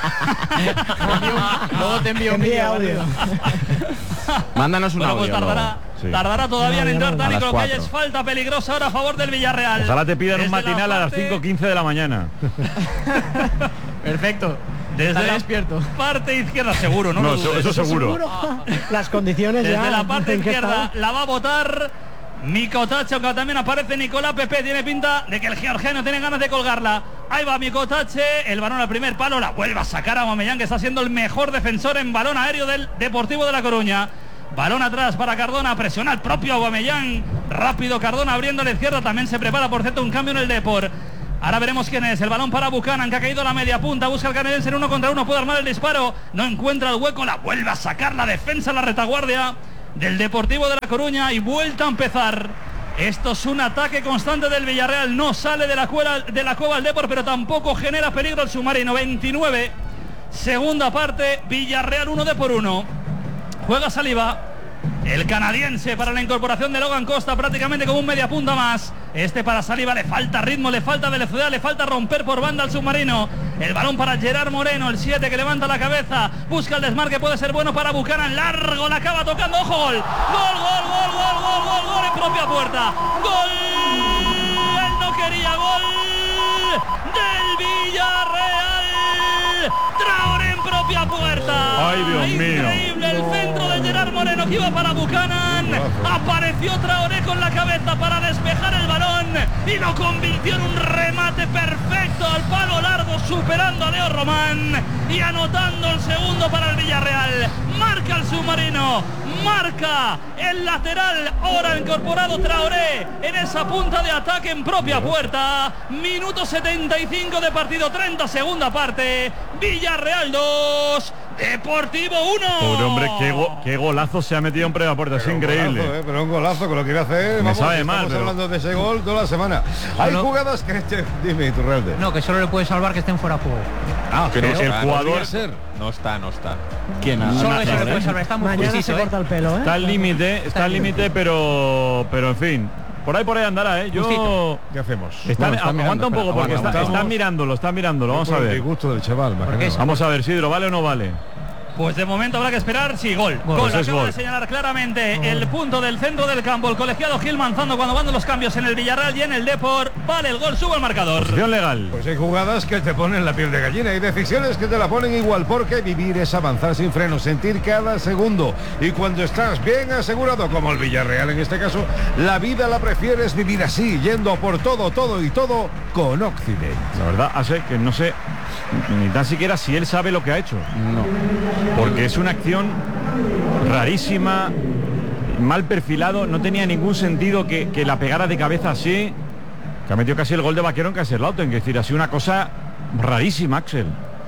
Luego te envío un vídeo audio. Mándanos un bueno, audio. Pues tardará, sí. tardará todavía No, en entrar no, Dani, a las creo que cuatro. es falta peligrosa ahora a favor del Villarreal. Ojalá te pidan un Desde la matinal a las parte- cinco quince de la mañana. Perfecto. Desde Estaré la despierto. parte izquierda, seguro, ¿no? No, lo eso, dudes. eso seguro. Las condiciones Desde ya. la parte ¿en qué izquierda estado? la va a votar Miko Tache, aunque también aparece Nicolás Pepe. Tiene pinta de que el georgiano tiene ganas de colgarla. Ahí va Miko Tache, el balón al primer palo, la vuelve a sacar a Aubameyang, que está siendo el mejor defensor en balón aéreo del Deportivo de La Coruña. Balón atrás para Cardona, presiona el propio Aubameyang. Rápido Cardona abriendo a la izquierda, también se prepara por cierto un cambio en el Depor. Ahora veremos quién es. El balón para Buchanan, que ha caído a la media punta. Busca el canadiense en uno contra uno. Puede armar el disparo. No encuentra el hueco. La vuelve a sacar la defensa, la retaguardia del Deportivo de La Coruña. Y vuelta a empezar. Esto es un ataque constante del Villarreal. No sale de la, cueva, de la cueva el Depor, pero tampoco genera peligro el submarino. veintinueve. Segunda parte. Villarreal uno de por uno. Juega Saliba. El canadiense para la incorporación de Logan Costa, prácticamente como un media punta más. Este para Saliba, le falta ritmo, le falta velocidad, le falta romper por banda al submarino. El balón para Gerard Moreno, el siete que levanta la cabeza, busca el desmarque, puede ser bueno para Buchanan, largo, la acaba tocando, ojo, gol. Gol, gol, gol, gol, gol, gol, gol en propia puerta. Gol, él no quería, gol del Villarreal. Traoré en propia puerta. Ay, Dios mío. Increíble el centro de Gerard Moreno que iba para Buchanan. Apareció Traoré con la cabeza para despejar el balón y lo convirtió en un remate perfecto al palo largo, superando a Leo Román y anotando el segundo para el Villarreal. Marca el submarino, marca el lateral, ahora incorporado Traoré en esa punta de ataque en propia puerta. Minuto setenta y cinco de partido, treinta segunda parte. Villarreal dos, Deportivo uno. Pobre hombre, qué, go- qué golazo se ha metido en primera puerta, es Pero un increíble. golazo, ¿eh? Pero un golazo con lo que iba a hacer. Me vamos, sabe estamos mal, pero- hablando de ese gol toda la semana. Hay no- jugadas que dime Iturralde. No, que solo le puede salvar que estén fuera de juego. Ah, pero no el está, jugador- no podría ser. No está, no está. ¿Quién ha- Solo ha- eso le ha- puede salvar. Está muy Mañana justito, se ¿eh? corta el pelo, ¿eh? Está al límite, está al límite, pero pero en fin. Por ahí por ahí andará, ¿eh? Yo. Justito. ¿Qué hacemos? Están, Bueno, está aguanta mirando, un poco espera, porque aguanta, está- aguanta. están mirándolo, están mirándolo. Vamos a Por el ver. disgusto del chaval, más que Porque nada. Vamos a ver, Sidro, ¿vale o no vale? Pues de momento habrá que esperar, sí, gol. Bueno, gol, pues es acaba gol. de señalar claramente el punto del centro del campo. El colegiado Gil Manzano cuando van los cambios en el Villarreal y en el Depor. Vale el gol, sube el marcador. Posición legal. Pues hay jugadas que te ponen la piel de gallina, hay decisiones que te la ponen igual, porque vivir es avanzar sin freno, sentir cada segundo. Y cuando estás bien asegurado, como el Villarreal en este caso, la vida la prefieres vivir así, yendo por todo, todo y todo con Occident. La verdad, hace que no sé ni tan siquiera si él sabe lo que ha hecho. No. Porque es una acción rarísima, mal perfilado, no tenía ningún sentido que, que la pegara de cabeza así, que ha metido casi el gol de Vaquero en Kaiserslautern, es decir, ha sido una cosa rarísima, Axel.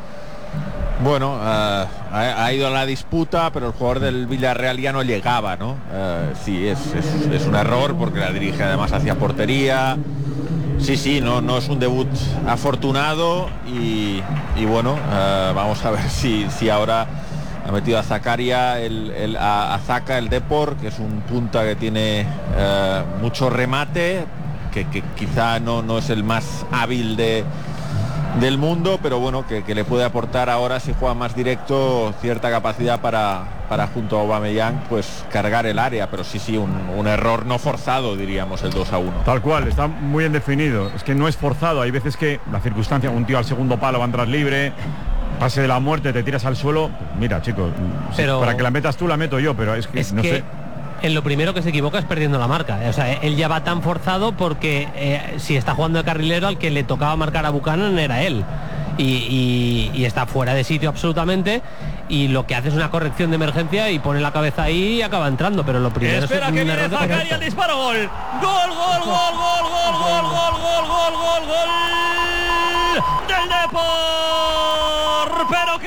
Bueno, eh, ha, ha ido a la disputa, pero el jugador del Villarreal ya no llegaba, ¿no? Eh, sí, es, es- es un error porque la dirige además hacia portería. Sí, sí, no, no es un debut afortunado y, y bueno, eh, vamos a ver si, si ahora ha metido a Zakaria, el, el- a, a Zaka, el Depor, que es un punta que tiene eh, mucho remate, que, que quizá no, no es el más hábil de, del mundo, pero bueno, que, que le puede aportar ahora, si juega más directo, cierta capacidad para, para junto a Aubameyang, pues cargar el área, pero sí, sí, un, un error no forzado, diríamos, el dos a uno. Tal cual, está muy bien definido. Es que no es forzado. Hay veces que la circunstancia, un tío al segundo palo va a entrar libre, pase de la muerte, te tiras al suelo. Mira, chicos, si- Pero- para que la metas tú la meto yo, pero es que Es no que sé. en lo primero que se equivoca es perdiendo la marca. O sea, él ya va tan forzado porque eh, si está jugando de carrilero, al que le tocaba marcar a Buchanan era él. Y, y- y está fuera de sitio absolutamente. Y lo que hace es una corrección de emergencia y pone la cabeza ahí y acaba entrando. Pero lo primero Espera es que un viene error de Zakaria, concepto. el disparo, gol. Gol, gol, gol, gol, gol, gol, gol, gol, gol, gol, gol del Depor. Pero ¿qué hiciste?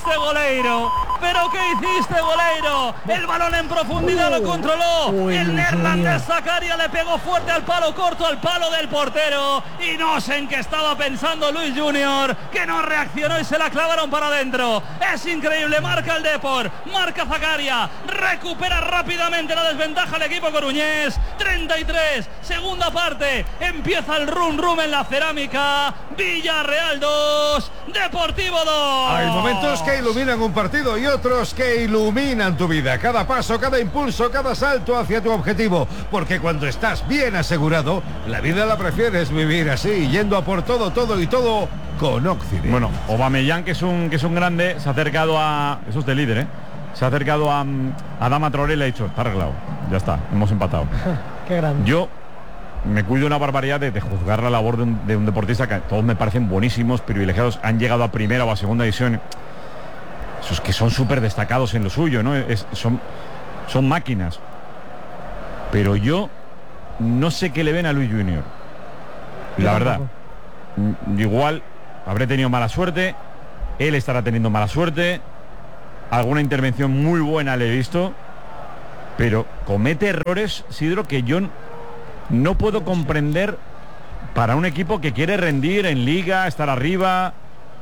hiciste, Goleiro? ¿Pero qué hiciste, Goleiro? El balón en profundidad lo controló. Uy, El Luis neerlandés Junior. Zakaria le pegó fuerte al palo corto, al palo del portero. Y no sé en qué estaba pensando Luis Junior, que no reaccionó y se la clavaron para adentro. Es increíble, marca el Depor, marca Zakaria, recupera rápidamente la desventaja el equipo coruñés. treinta y tres, segunda parte, empieza el rum rum en la cerámica. Villarreal dos, Deportivo dos. Hay momentos que iluminan un partido y otros que iluminan tu vida. Cada paso, cada impulso, cada salto hacia tu objetivo. Porque cuando estás bien asegurado, la vida la prefieres vivir así, yendo a por todo, todo y todo con Occident. Bueno, Aubameyang, que es un que es un grande, se ha acercado a... Eso es de líder, ¿eh? Se ha acercado a, a Adama Traoré y le ha dicho, está arreglado. Ya está, hemos empatado. Qué grande. Yo me cuido una barbaridad de, de juzgar la labor de un, de un deportista que todos me parecen buenísimos, privilegiados, han llegado a primera o a segunda división. Esos que son súper destacados en lo suyo, ¿no? Es, son, son máquinas. Pero yo no sé qué le ven a Luis Junior. La Yo verdad. tampoco. Mm, Igual habré tenido mala suerte, él estará teniendo mala suerte, alguna intervención muy buena le he visto, pero comete errores, Sidro, que yo no puedo comprender para un equipo que quiere rendir en liga, estar arriba.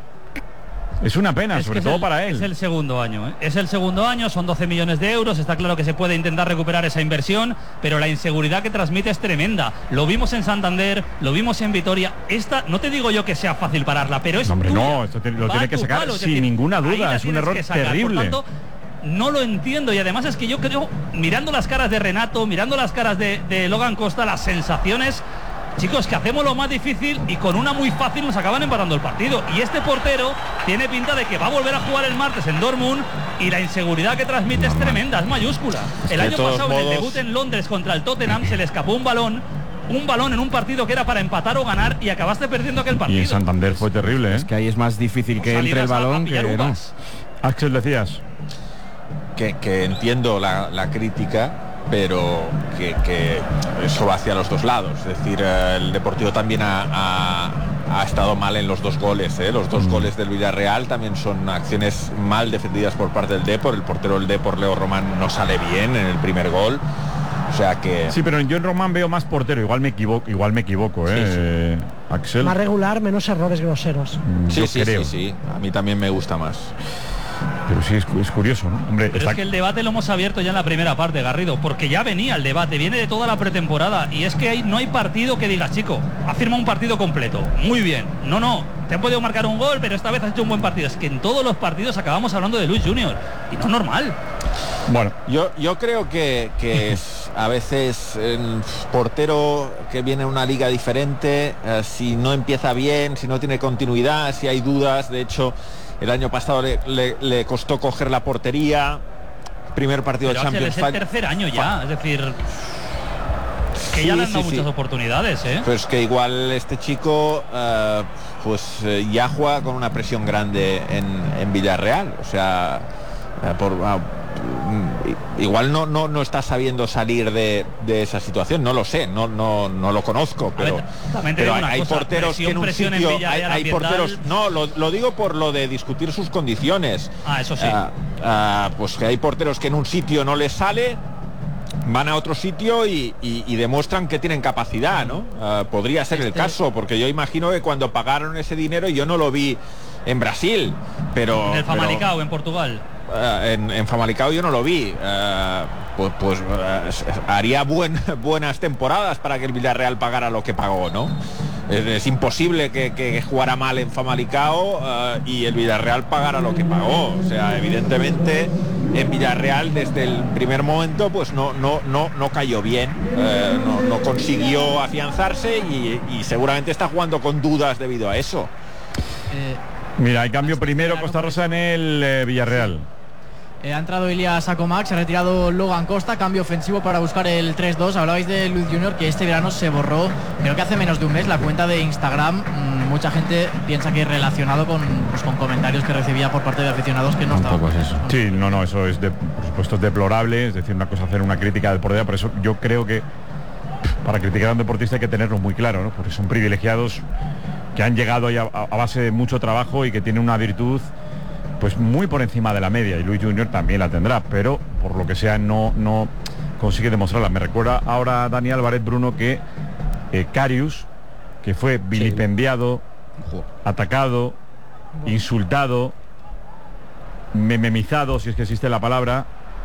Es una pena, Es sobre que todo es el, para él. Es el segundo año, ¿eh? Es el segundo año, son doce millones de euros, está claro que se puede intentar recuperar esa inversión, pero la inseguridad que transmite es tremenda. Lo vimos en Santander, lo vimos en Vitoria. Esta, no te digo yo que sea fácil pararla, pero es No, hombre, tuya. no, esto te- lo Va tiene a que tu sacar palo, es sin decir, ninguna ahí duda, la es un tienes error que sacar. terrible. Por tanto, no lo entiendo y además es que yo creo, mirando las caras de Renato, mirando las caras de, de Logan Costa, las sensaciones, chicos, que hacemos lo más difícil y con una muy fácil nos acaban empatando el partido. Y este portero tiene pinta de que va a volver a jugar el martes en Dortmund y la inseguridad que transmite es tremenda, es mayúscula. Es El que de año todos pasado en el modos- debut en Londres contra el Tottenham se le escapó un balón, un balón en un partido que era para empatar o ganar y acabaste perdiendo aquel Y partido. en Santander fue terrible, ¿eh? Es que ahí es más difícil que Salirás entre el a- a balón pillar que no. uvas. Axel, decías. que, que entiendo la, la crítica, pero que, que eso va hacia los dos lados. Es decir, eh, el Deportivo también ha, ha- ha estado mal en los dos goles. ¿eh? Los dos goles del Villarreal también son acciones mal defendidas por parte del Depor. El portero del Depor, Leo Román, no sale bien en el primer gol. O sea que... Sí, pero yo en Román veo más portero, igual me equivoco, igual me equivoco, ¿eh? Sí, sí. Eh, Axel. Más regular, menos errores groseros. Mm, Sí, yo sí, creo. sí, sí. A mí también me gusta más. Pero sí, es, cu- es curioso, ¿no? Hombre, Pero está- es que el debate lo hemos abierto ya en la primera parte, Garrido, porque ya venía el debate, viene de toda la pretemporada y es que hay- no hay partido que digas, chico, ha firmado un partido completo, muy bien. No, no, te han podido marcar un gol, pero esta vez has hecho un buen partido. Es que en todos los partidos acabamos hablando de Luis Junior y no es normal. Bueno, Yo, yo creo que, que es a veces el portero que viene a una liga diferente, eh, si no empieza bien, si no tiene continuidad, si hay dudas. De hecho, el año pasado le, le- le costó coger la portería. Primer partido Pero de Ángel, Champions. es el fa- tercer año ya, fa- es decir, que Sí, ya le han sí, dado sí. muchas oportunidades, ¿eh? Pues que igual este chico eh, pues eh, ya juega con una presión grande en, en Villarreal. O sea, eh, por, ah, mm, igual no, no, no está sabiendo salir de, de esa situación. No lo sé, no, no, no lo conozco, pero, ver, también te pero digo hay, una hay cosa, porteros presión, que en un presión en sitio hay, Villarreal hay ambiental. porteros. No, lo, lo digo por lo de discutir sus condiciones. Ah, eso sí. Ah, ah, pues que hay porteros que en un sitio no les sale, van a otro sitio y, y- y demuestran que tienen capacidad, ¿no? Ah, podría ser el Este- caso, porque yo imagino que cuando pagaron ese dinero, yo no lo vi en Brasil, pero... En el pero, Famalicão, en Portugal. ah, en, en Famalicão yo no lo vi. Ah, pues pues ah, s- haría buen, buenas temporadas para que el Villarreal pagara lo que pagó, ¿no? Es, es imposible que, que jugara mal en Famalicão ah, y el Villarreal pagara lo que pagó. O sea, evidentemente en Villarreal desde el primer momento pues no no no no cayó bien, eh, no, no consiguió afianzarse y, y seguramente está jugando con dudas debido a eso. Eh, mira, hay cambio primero Costa Rosa en el eh, Villarreal. Eh, ha entrado Ilias Sacomac, se ha retirado Logan Costa, cambio ofensivo para buscar el tres dos. Hablabais de Luis Junior, que este verano se borró, creo que hace menos de un mes, la cuenta de Instagram. Mm, mucha gente piensa que es relacionado con, pues, con comentarios que recibía por parte de aficionados que no estaban. Sí, no, no, eso es, de, por supuesto, es deplorable. Es decir, una cosa hacer una crítica del portero, por eso yo creo que para criticar a un deportista hay que tenerlo muy claro, ¿no? Porque son privilegiados que han llegado ahí a, a base de mucho trabajo y que tienen una virtud pues muy por encima de la media, y Luis Junior también la tendrá, pero por lo que sea no, no consigue demostrarla. Me recuerda ahora Dani Álvarez, Bruno, que eh, Karius, que fue vilipendiado, sí. atacado, insultado, mememizado, si es que existe la palabra,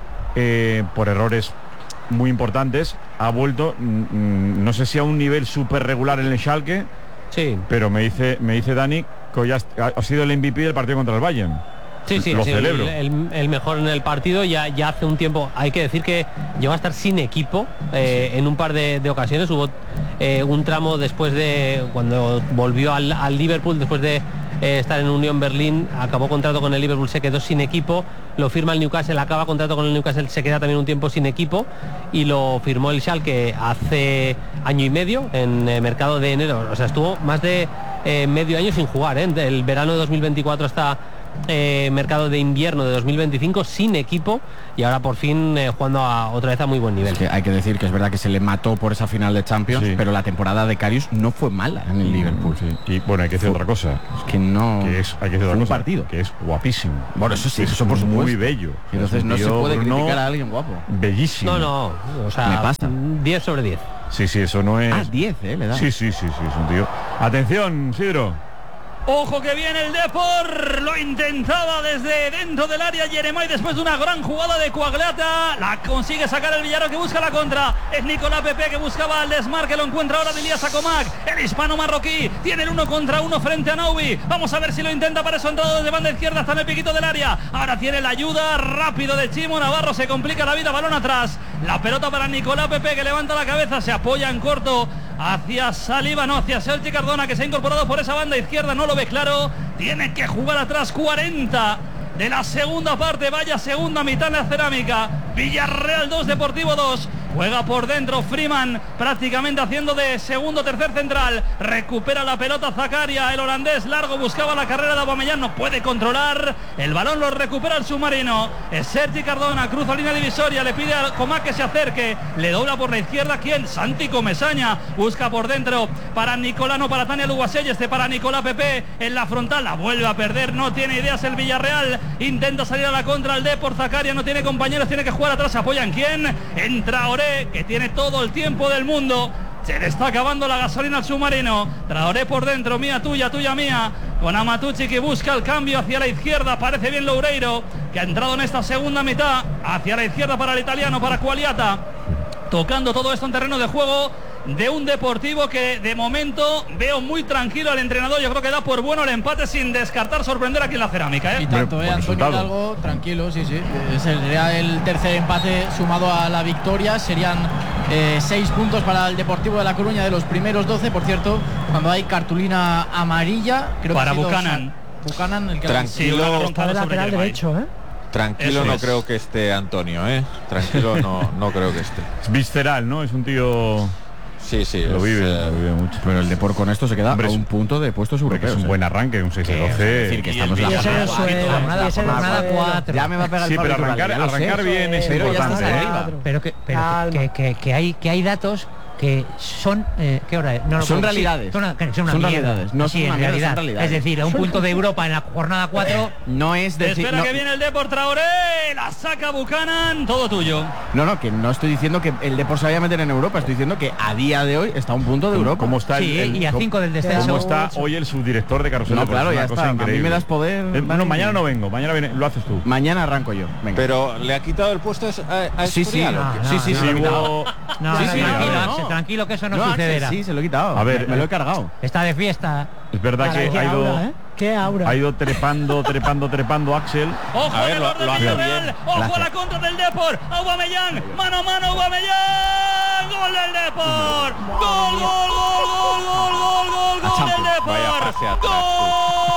eh, por errores muy importantes, ha vuelto, mm, no sé si a un nivel súper regular en el Schalke, sí, pero me dice, me dice Dani que hoy ha, ha sido el M V P del partido contra el Bayern. Sí, sí, lo sí, celebro. el, el, el mejor en el partido. Ya, ya hace un tiempo, hay que decir que llegó a estar sin equipo eh, en un par de, de ocasiones. Hubo eh, un tramo después de cuando volvió al, al Liverpool, después de eh, estar en Unión Berlín, acabó contrato con el Liverpool, se quedó sin equipo, lo firma el Newcastle, acaba contrato con el Newcastle, se queda también un tiempo sin equipo y lo firmó el Schalke hace año y medio en eh, mercado de enero. O sea, estuvo más de eh, medio año sin jugar, ¿eh? El verano de dos mil veinticuatro hasta Eh, mercado de invierno de dos mil veinticinco sin equipo y ahora por fin eh, jugando a, otra vez a muy buen nivel. Es que hay que decir que es verdad que se le mató por esa final de Champions, sí. pero la temporada de Karius no fue mala en el Liverpool. Sí. Y bueno, hay que decir fue, otra cosa. Es que no. Que es, hay que decir otra un cosa, partido. Que es guapísimo. Bueno, eso sí, es eso por supuesto. Muy bello. Y entonces no se puede Bruno, criticar a alguien guapo. Bellísimo. No, no. O sea, me pasa. diez sobre diez. Sí, sí, eso no es. Ah, diez, eh, le da. Sí, sí, sí, sí, es un tío. Atención, Sidro. Ojo que viene el Depor, lo intentaba desde dentro del área Jeremai después de una gran jugada de Coagliata, la consigue sacar el Villarreal que busca la contra, es Nicolás Pepe que buscaba el desmarque, lo encuentra ahora Dilias Acomac, el hispano marroquí, tiene el uno contra uno frente a Noubi, vamos a ver si lo intenta, para eso entrado desde banda izquierda hasta en el piquito del área, ahora tiene la ayuda rápido de Chimo Navarro, se complica la vida, balón atrás, la pelota para Nicolás Pepe que levanta la cabeza, se apoya en corto hacia Saliba, no, hacia Sergi Cardona que se ha incorporado por esa banda izquierda, no lo ve claro, tiene que jugar atrás. Cuarenta de la segunda parte, vaya segunda mitad en la Cerámica. Villarreal dos, Deportivo dos. Juega por dentro Freeman, prácticamente haciendo de segundo tercer central. Recupera la pelota Zakaria, el holandés largo, buscaba la carrera de Aubameyang, no puede controlar. El balón lo recupera el submarino. Es Sergi Cardona, cruza línea divisoria, le pide a Comac que se acerque. Le dobla por la izquierda, ¿quién? Santi Comesaña. Busca por dentro para Nicolano, para Tania Luguasell, este para Nicolás Pepe. En la frontal, la vuelve a perder, no tiene ideas el Villarreal. Intenta salir a la contra el Depor, Zakaria no tiene compañeros, tiene que jugar atrás, se apoya en quién, en Traoré, que tiene todo el tiempo del mundo. Se le está acabando la gasolina al submarino. Traoré por dentro, mía tuya, tuya mía, con Amatucci que busca el cambio hacia la izquierda. Parece bien Loureiro, que ha entrado en esta segunda mitad. Hacia la izquierda para el italiano, para Quagliata. Tocando todo esto en terreno de juego de un Deportivo que de momento veo muy tranquilo al entrenador. Yo creo que da por bueno el empate sin descartar sorprender aquí en la Cerámica, ¿eh? Y tanto, ¿eh? Antonio Hidalgo, tranquilo, sí, sí. Sería el tercer empate sumado a la victoria. Serían eh, seis puntos para el Deportivo de La Coruña de los primeros doce. Por cierto, cuando hay cartulina amarilla, creo para que Buchanan. Buchanan, el que tranquilo, está de lateral derecho, ¿eh? Tranquilo, Eso no es. creo que esté Antonio, ¿eh? Tranquilo, no, no creo que esté. Es visceral, ¿no? Es un tío. Sí, sí. Lo es, vive, eh, lo vive mucho. Pero el Depor con esto se queda Hombre, a un es- punto de puestos Porque europeos. es un ¿eh? buen arranque, un seis a Que, o sea, doce. es decir, que Y estamos el en la Villarreal jornada suele- cuatro. jornada, y ese no jornada suele- cuatro. Ya me va a pegar el Sí, palo pero el arrancar, rival, ya lo sé. arrancar bien es Pero ya importante. estás ¿eh? arriba. Pero que, pero Calma. que, que, que hay que hay datos que son eh, ¿qué hora es? No, no, Son sí, realidades. son, una- que son una Son mierda. realidades. No Sí, son una en mierda, son realidad. realidades. Es decir, a un punto de Europa en la jornada cuatro. No es decir. Espera No, que viene el Depor, Traoré, la saca Buchanan, todo tuyo. no, no, que no estoy diciendo que el Depor se vaya a meter en Europa. Estoy diciendo que a día de hoy está a un punto de Europa. ¿Cómo está el, Sí, el- y a cómo- cinco del descenso. ¿Cómo está hoy el subdirector de Carrusel? No, Deportes? claro, Es ya una cosa está. A mí increíble. me das poder. Eh, bueno, Vale. mañana no vengo, mañana viene, lo haces tú. Mañana arranco yo. Venga. pero le ha quitado el puesto a, a Sí, sí. Escorial, ¿o No, qué? no, sí, sí, no, sí, no, hubo- No, Sí, no, sí, tranquilo, no, no. Axel, tranquilo que eso no, No, Axel, sucederá. sí, se lo he quitado. A ver, me lo eh, he cargado. Está de fiesta. Es verdad Vale, que qué ha ido, aura, ¿eh? Qué aura. ha ido trepando, trepando, trepando Axel. Ojo A ver, del lo- orden lo hace Villarreal, bien. ojo a la Gracias. contra del Depor, Aubameyang, mano a mano Aubameyang, gol del Depor, gol, gol, gol, gol, gol, gol, gol, A gol del Champions. Vaya Depor, pase atrás,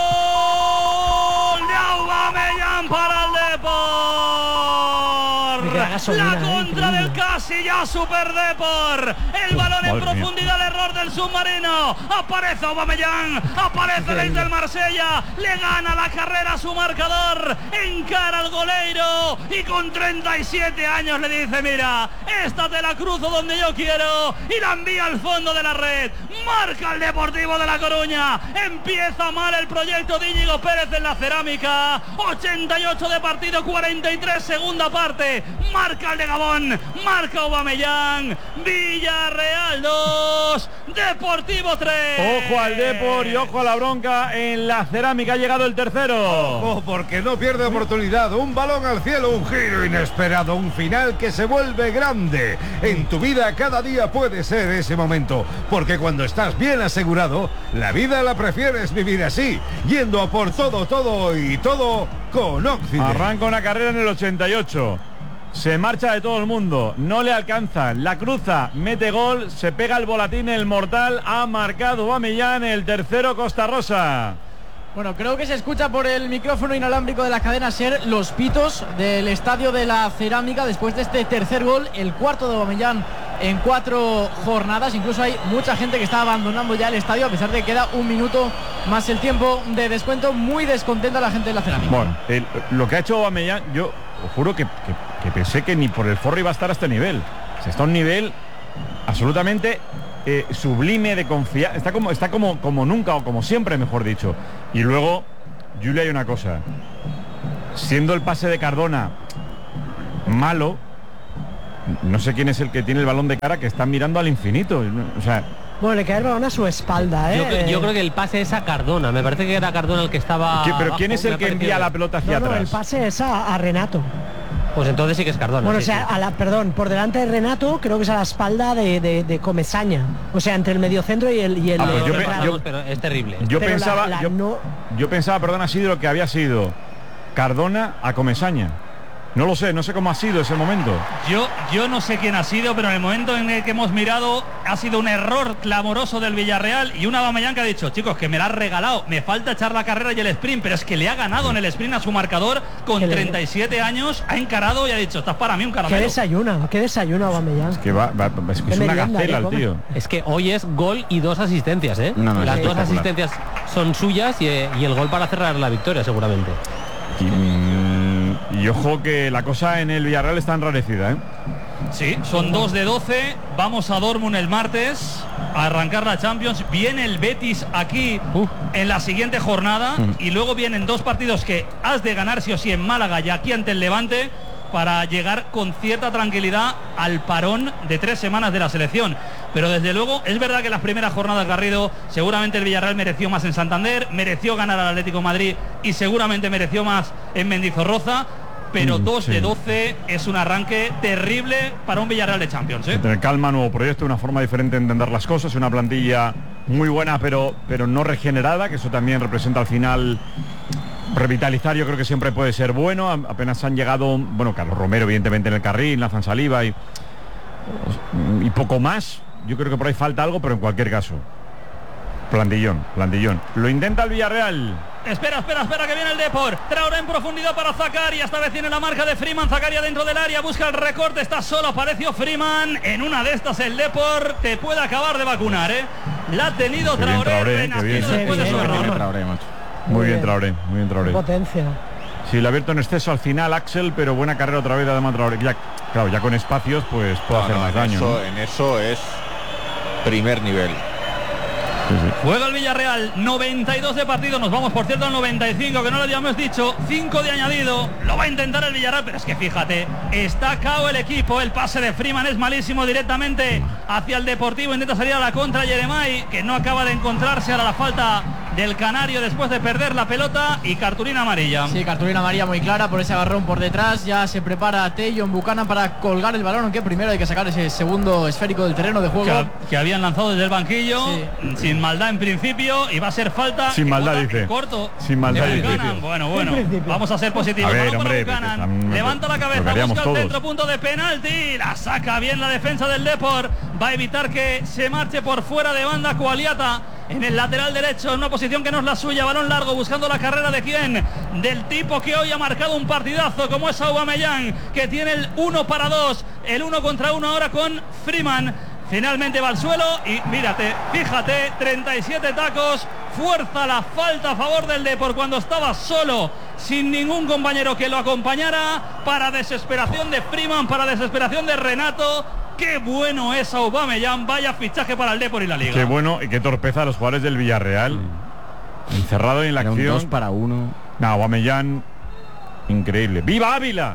gol de Aubameyang para el Me queda Depor, gasolina, la eh, contra increíble. del casi Sevilla Super Depor. El balón en profundidad, el error del submarino. Aparece Aubameyang, aparece el del Marsella, le gana la carrera a su marcador, encara al goleiro y con treinta y siete años le dice: mira, esta te la cruzo donde yo quiero, y la envía al fondo de la red. Marca el Deportivo de La Coruña. Empieza mal el proyecto de Íñigo Pérez en la cerámica. ochenta y ocho de partido, cuarenta y tres segunda parte. Marca el de Gabón, marca Aubameyang. Villarreal dos, Deportivo tres. Ojo al Depor y ojo a la bronca en la cerámica. Ha llegado el tercero. Ojo, porque no pierde oportunidad. Un balón al cielo, un giro inesperado, un final que se vuelve grande. En tu vida cada día puede ser ese momento, porque cuando estás bien asegurado, la vida la prefieres vivir así, yendo a por todo, todo y todo con Occident. Arranca una carrera en el ochenta y ocho. Se marcha de todo el mundo, no le alcanza, la cruza, mete gol, se pega el volatín, el mortal, ha marcado Aubameyang, el tercero Costa Rosa. Bueno, creo que se escucha por el micrófono inalámbrico de la cadena SER los pitos del estadio de la cerámica después de este tercer gol, el cuarto de Aubameyang en cuatro jornadas. Incluso hay mucha gente que está abandonando ya el estadio a pesar de que queda un minuto más el tiempo de descuento. Muy descontenta la gente de la cerámica. Bueno, el, lo que ha hecho Aubameyang, yo os juro que, que, que pensé que ni por el forro iba a estar a este nivel. O sea, está a un nivel absolutamente eh, sublime de confianza. Está como está como, como nunca o como siempre, mejor dicho. Y luego, Julia, hay una cosa. Siendo el pase de Cardona malo, no sé quién es el que tiene el balón de cara, que está mirando al infinito. O sea, bueno, le cae el balón a su espalda, ¿eh? Yo, yo creo que el pase es a Cardona. Me parece que era Cardona el que estaba. ¿Qué, pero abajo, quién es el que envía la pelota hacia no, no, atrás? El pase es a, a Renato. Pues entonces sí que es Cardona. Bueno, sí, o sea, sí. a la, perdón, por delante de Renato, creo que es a la espalda de, de, de Comesaña. O sea, entre el mediocentro y el. Y el Ah, pues yo, pe- Vamos, yo- pero es terrible. yo Pero pensaba, la- la yo, no- yo pensaba, perdón, ha sido lo que había sido Cardona a Comesaña. No lo sé, no sé cómo ha sido ese momento. Yo, yo no sé quién ha sido, pero en el momento en el que hemos mirado ha sido un error clamoroso del Villarreal y una Aubameyang que ha dicho: chicos, que me la ha regalado, me falta echar la carrera y el sprint, pero es que le ha ganado en el sprint a su marcador con treinta y siete años, ha encarado y ha dicho: estás para mí un ¿Qué caramelo. desayuna? ¿Qué desayuna Aubameyang? Que va, va- es que es Qué una merienda, gacela ¿eh? el tío. Es que hoy es gol y dos asistencias, ¿eh? No, no, es Las dos espectacular. asistencias son suyas y, y el gol para cerrar la victoria, seguramente. Y, mm, y ojo que la cosa en el Villarreal está enrarecida, ¿eh? Sí, son dos de doce. Vamos a Dortmund el martes a arrancar la Champions. Viene el Betis aquí en la siguiente jornada y luego vienen dos partidos que has de ganar sí o sí en Málaga y aquí ante el Levante para llegar con cierta tranquilidad al parón de tres semanas de la selección. Pero desde luego es verdad que las primeras jornadas, Garrido, seguramente el Villarreal mereció más en Santander, mereció ganar al Atlético de Madrid y seguramente mereció más en Mendizorroza. Pero Mm, dos sí. de doce es un arranque terrible para un Villarreal de Champions, ¿eh? Tener calma, nuevo proyecto, una forma diferente de entender las cosas, una plantilla muy buena pero, pero no regenerada, que eso también representa al final revitalizar. Yo creo que siempre puede ser bueno. A- apenas han llegado, bueno, Carlos Romero evidentemente en el carril, Nathan Saliba y, y poco más. Yo creo que por ahí falta algo, pero en cualquier caso plantillón, plantillón. Lo intenta el Villarreal. Espera, espera, espera, que viene el Depor. Traoré en profundidad para Zakaria. Esta vez tiene la marca de Freeman. Zakaria dentro del área, busca el recorte. Está solo, apareció Freeman. En una de estas el Depor te puede acabar de vacunar, ¿eh? La ha tenido Qué bien Traoré, Traoré, qué renacido bien. después de su Qué bien, error. Traoré, macho. Muy Muy bien bien. Traoré, muy bien Traoré. Potencia. Sí, le ha abierto en exceso al final Axel, pero buena carrera otra vez además Traoré. Ya, claro, ya con espacios pues puede No, hacer no, más en daño. eso, ¿no? en eso es primer nivel. Sí, sí. Juega el Villarreal, noventa y dos de partido. Nos vamos, por cierto, al noventa y cinco, que no lo habíamos dicho. cinco de añadido. Lo va a intentar el Villarreal, pero es que fíjate, está cao el equipo. El pase de Freeman es malísimo directamente hacia el Deportivo. Intenta salir a la contra Yeremay, que no acaba de encontrarse. Ahora la falta del Canario después de perder la pelota y cartulina amarilla. Sí, cartulina amarilla muy clara por ese agarrón por detrás. Ya se prepara Tejon Buchanan para colgar el balón, aunque primero hay que sacar ese segundo esférico del terreno de juego. Que, que habían lanzado desde el banquillo, Sí. sin maldad en principio, y va a ser falta. Sin que maldad, bota dice. en corto. Sin maldad, de dice. Buchanan. Bueno, bueno, En principio. vamos a ser positivos. A ver, Balón para hombre, Buchanan. porque están- Levanta la lo cabeza, que haríamos busca el todos. centro, punto de penalti. La saca bien la defensa del Depor. Va a evitar que se marche por fuera de banda Cualiata. en el lateral derecho, en una posición que no es la suya, balón largo, buscando la carrera de quién, del tipo que hoy ha marcado un partidazo como es Aubameyang, que tiene el uno para dos, el uno contra uno ahora con Freeman. Finalmente va al suelo y mírate, fíjate, treinta y siete tacos, fuerza la falta a favor del Depor cuando estaba solo, sin ningún compañero que lo acompañara, para desesperación de Freeman, para desesperación de Renato. Qué bueno es Aubameyang, vaya fichaje para el Depor y la Liga. Qué bueno y qué torpeza a los jugadores del Villarreal. Encerrado en la Era acción. un dos para uno. No, Aubameyang, increíble. ¡Viva Ávila!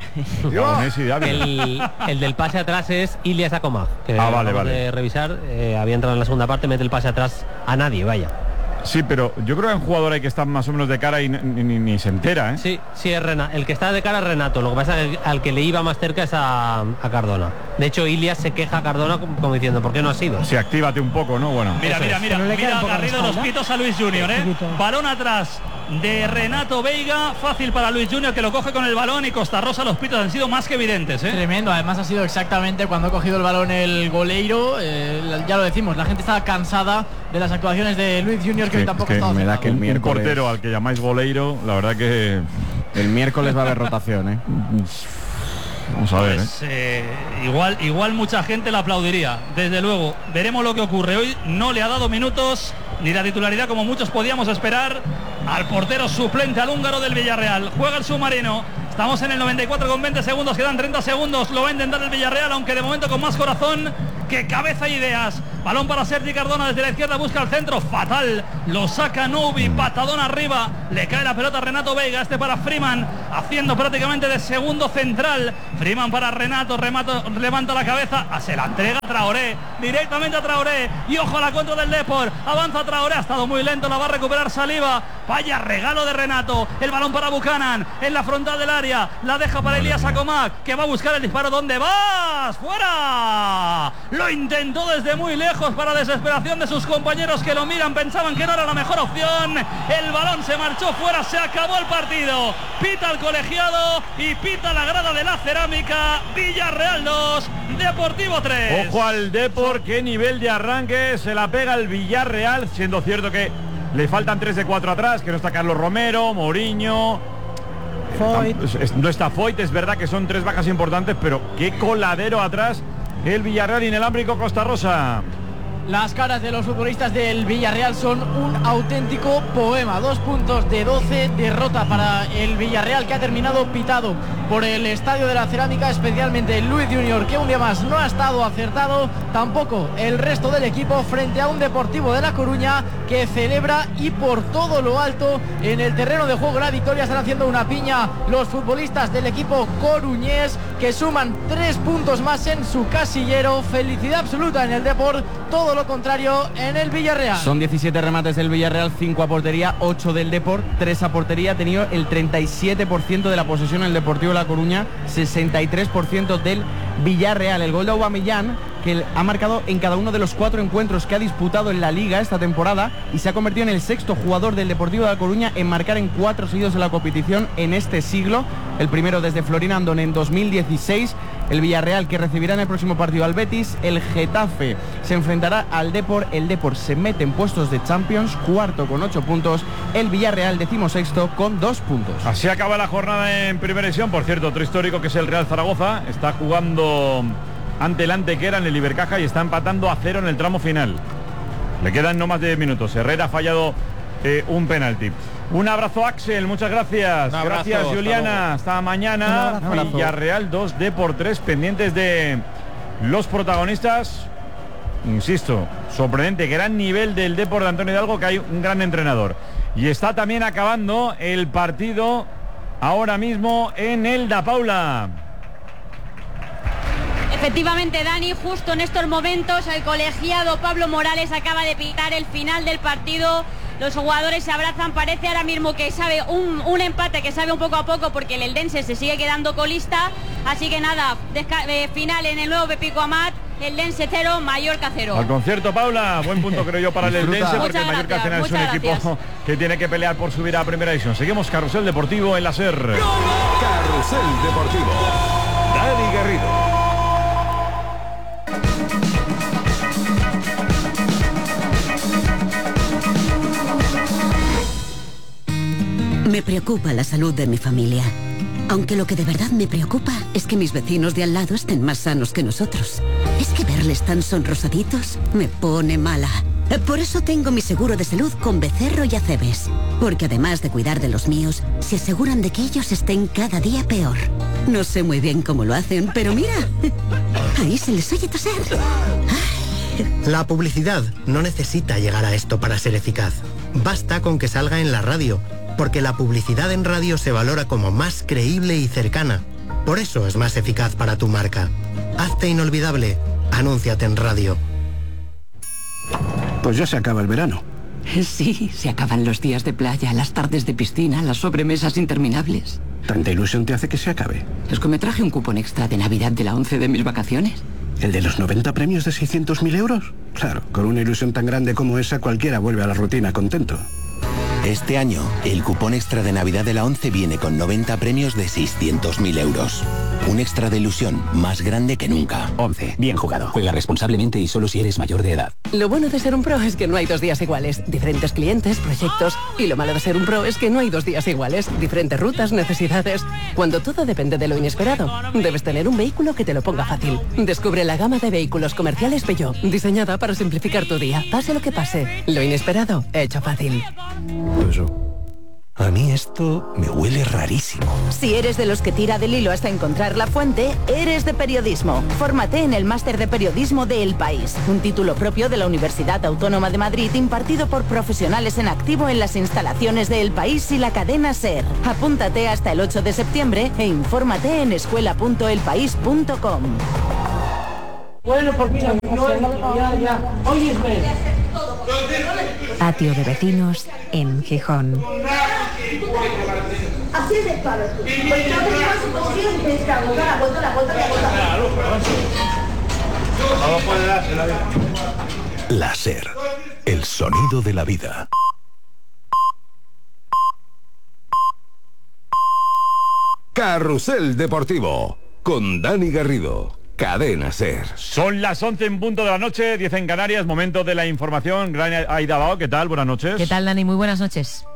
El, el del pase atrás es Ilias Akomag, que ah, vale, acabamos vale. de revisar, eh, había entrado en la segunda parte, mete el pase atrás a nadie, vaya. Sí, pero yo creo que un jugador hay que estar más o menos de cara y ni, ni, ni se entera, ¿eh? Sí, sí, es Renato. El que está de cara es Renato. Lo que pasa es que al que le iba más cerca es a, a Cardona. De hecho, Ilias se queja a Cardona como, como diciendo, ¿por qué no has ido? Sí, actívate un poco, ¿no? Bueno. Mira, Eso mira, es. mira, No le queda mira un poco Garrido la los espalda. pitos a Luis Junior, ¿eh? Balón atrás de Renato Veiga, fácil para Luis Junior, que lo coge con el balón, y Costa Rosa, los pitos han sido más que evidentes, ¿eh? Tremendo, además ha sido exactamente cuando ha cogido el balón el goleiro, eh, ya lo decimos, la gente estaba cansada de las actuaciones de Luis Junior, que hoy tampoco es que ha estado me da acertado. que el Un miércoles, portero al que llamáis goleiro, la verdad que el miércoles va a haber rotación, ¿eh? vamos a ver, Pues, ¿eh? eh, igual, igual mucha gente la aplaudiría, desde luego. Veremos lo que ocurre. Hoy no le ha dado minutos ni la titularidad como muchos podíamos esperar al portero suplente, al húngaro del Villarreal. Juega el submarino. Estamos en el noventa y cuatro con veinte segundos, quedan treinta segundos, lo va a intentar el Villarreal, aunque de momento con más corazón que cabeza e ideas. Balón para Sergi Cardona desde la izquierda, busca el centro, fatal, lo saca Nubi, patadón arriba, le cae la pelota a Renato Veiga, este para Freeman, haciendo prácticamente de segundo central. Freeman para Renato, Renato levanta la cabeza, se la entrega a Traoré, directamente a Traoré, y ojo a la contra del Depor, avanza Traoré, ha estado muy lento, la va a recuperar Saliba, vaya regalo de Renato, el balón para Buchanan, en la frontal del área, la deja para Ilias Akomag, que va a buscar el disparo. ¿Dónde vas? ¡Fuera! Lo intentó desde muy lejos, para desesperación de sus compañeros que lo miran, pensaban que no era la mejor opción. El balón se marchó fuera, se acabó el partido. Pita el colegiado y pita la grada de la Cerámica. Villarreal dos, Deportivo tres. Ojo al Depor, qué nivel de arranque, se la pega el Villarreal, siendo cierto que le faltan tres de cuatro atrás, que no está Carlos Romero, Mourinho, Foyt. no está Foyt, es verdad que son tres bajas importantes, pero qué coladero atrás el Villarreal inalámbrico Costa Rosa. Las caras de los futbolistas del Villarreal son un auténtico poema. Dos puntos de doce, derrota para el Villarreal, que ha terminado pitado por el Estadio de la Cerámica, especialmente Luis Junior, que un día más no ha estado acertado, tampoco el resto del equipo, frente a un Deportivo de La Coruña que celebra, y por todo lo alto en el terreno de juego la victoria. Están haciendo una piña los futbolistas del equipo coruñés, que suman tres puntos más en su casillero. Felicidad absoluta en el Depor, todo lo contrario en el Villarreal. Son diecisiete remates del Villarreal, cinco a portería, ocho del Depor, tres a portería. Ha tenido el treinta y siete por ciento de la posesión el Deportivo de La Coruña, sesenta y tres por ciento del Villarreal. El gol de Aubameyang, que ha marcado en cada uno de los cuatro encuentros que ha disputado en la Liga esta temporada, y se ha convertido en el sexto jugador del Deportivo de La Coruña en marcar en cuatro seguidos en la competición en este siglo. El primero desde Florin Andón en dos mil dieciséis. El Villarreal, que recibirá en el próximo partido al Betis. El Getafe se enfrentará al Depor. El Depor se mete en puestos de Champions, cuarto con ocho puntos. El Villarreal decimosexto con dos puntos. Así acaba la jornada en Primera División. Por cierto, otro histórico, que es el Real Zaragoza, está jugando ante el Antequera en el Ibercaja y está empatando a cero en el tramo final. Le quedan no más de diez minutos. Herrera ha fallado eh, un penalti. Un abrazo, Axel, muchas gracias. Un abrazo, gracias, hasta Juliana. Hasta, hasta mañana. Un abrazo. Villarreal dos, Depor tres, pendientes de los protagonistas. Insisto, sorprendente, gran nivel del Depor de Antonio Hidalgo, que hay un gran entrenador. Y está también acabando el partido ahora mismo en el Da Paula. Efectivamente, Dani, justo en estos momentos el colegiado Pablo Morales acaba de pitar el final del partido. Los jugadores se abrazan, parece ahora mismo que sabe un, un empate que sabe un poco a poco, porque el Eldense se sigue quedando colista. Así que nada, eh, final en el nuevo Pepico Amat, Eldense cero, Mallorca cero. Al concierto, Paula, buen punto creo yo para el Disfruta. Eldense, porque Muchas el Mallorca gracias, al final es un muchas equipo gracias. que tiene que pelear por subir a Primera División. Seguimos Carrusel Deportivo en la SER. Carrusel Deportivo. Dani Garrido. Me preocupa la salud de mi familia. Aunque lo que de verdad me preocupa es que mis vecinos de al lado estén más sanos que nosotros. Es que verles tan sonrosaditos me pone mala. Por eso tengo mi seguro de salud con Becerro y Acebes. Porque además de cuidar de los míos, se aseguran de que ellos estén cada día peor. No sé muy bien cómo lo hacen, pero mira, ahí se les oye toser. La publicidad no necesita llegar a esto para ser eficaz. Basta con que salga en la radio, porque la publicidad en radio se valora como más creíble y cercana. Por eso es más eficaz para tu marca. Hazte inolvidable. Anúnciate en radio. Pues ya se acaba el verano. Sí, se acaban los días de playa, las tardes de piscina, las sobremesas interminables. ¿Tanta ilusión te hace que se acabe? Es que me traje un cupón extra de Navidad de la once de mis vacaciones. ¿El de los noventa premios de seiscientos mil euros? Claro, con una ilusión tan grande como esa cualquiera vuelve a la rutina contento. Este año, el cupón extra de Navidad de la once viene con noventa premios de seiscientos mil euros. Un extra de ilusión más grande que nunca. once. Bien jugado. Juega responsablemente y solo si eres mayor de edad. Lo bueno de ser un pro es que no hay dos días iguales. Diferentes clientes, proyectos. Y lo malo de ser un pro es que no hay dos días iguales. Diferentes rutas, necesidades. Cuando todo depende de lo inesperado, debes tener un vehículo que te lo ponga fácil. Descubre la gama de vehículos comerciales Peugeot, diseñada para simplificar tu día. Pase lo que pase. Lo inesperado, hecho fácil. Eso. A mí esto me huele rarísimo. Si eres de los que tira del hilo hasta encontrar la fuente, eres de periodismo. Fórmate en el Máster de Periodismo de El País, un título propio de la Universidad Autónoma de Madrid impartido por profesionales en activo en las instalaciones de El País y la cadena SER. Apúntate hasta el ocho de septiembre e infórmate en escuela punto el país punto com. Bueno, pues mira, ya, ya. Oye, Patio de vecinos en Gijón. Así es el palo. Pues no tenemos posición y tienes que agotar, la vuelta, la vuelta, la vuelta. No puede darse la vida. La SER, el sonido de la vida. Carrusel Deportivo con Dani Garrido. Cadena SER. Son las once en punto de la noche, diez en Canarias, momento de la información. Gran Aida Bao, ¿qué tal? Buenas noches. ¿Qué tal, Dani? Muy buenas noches.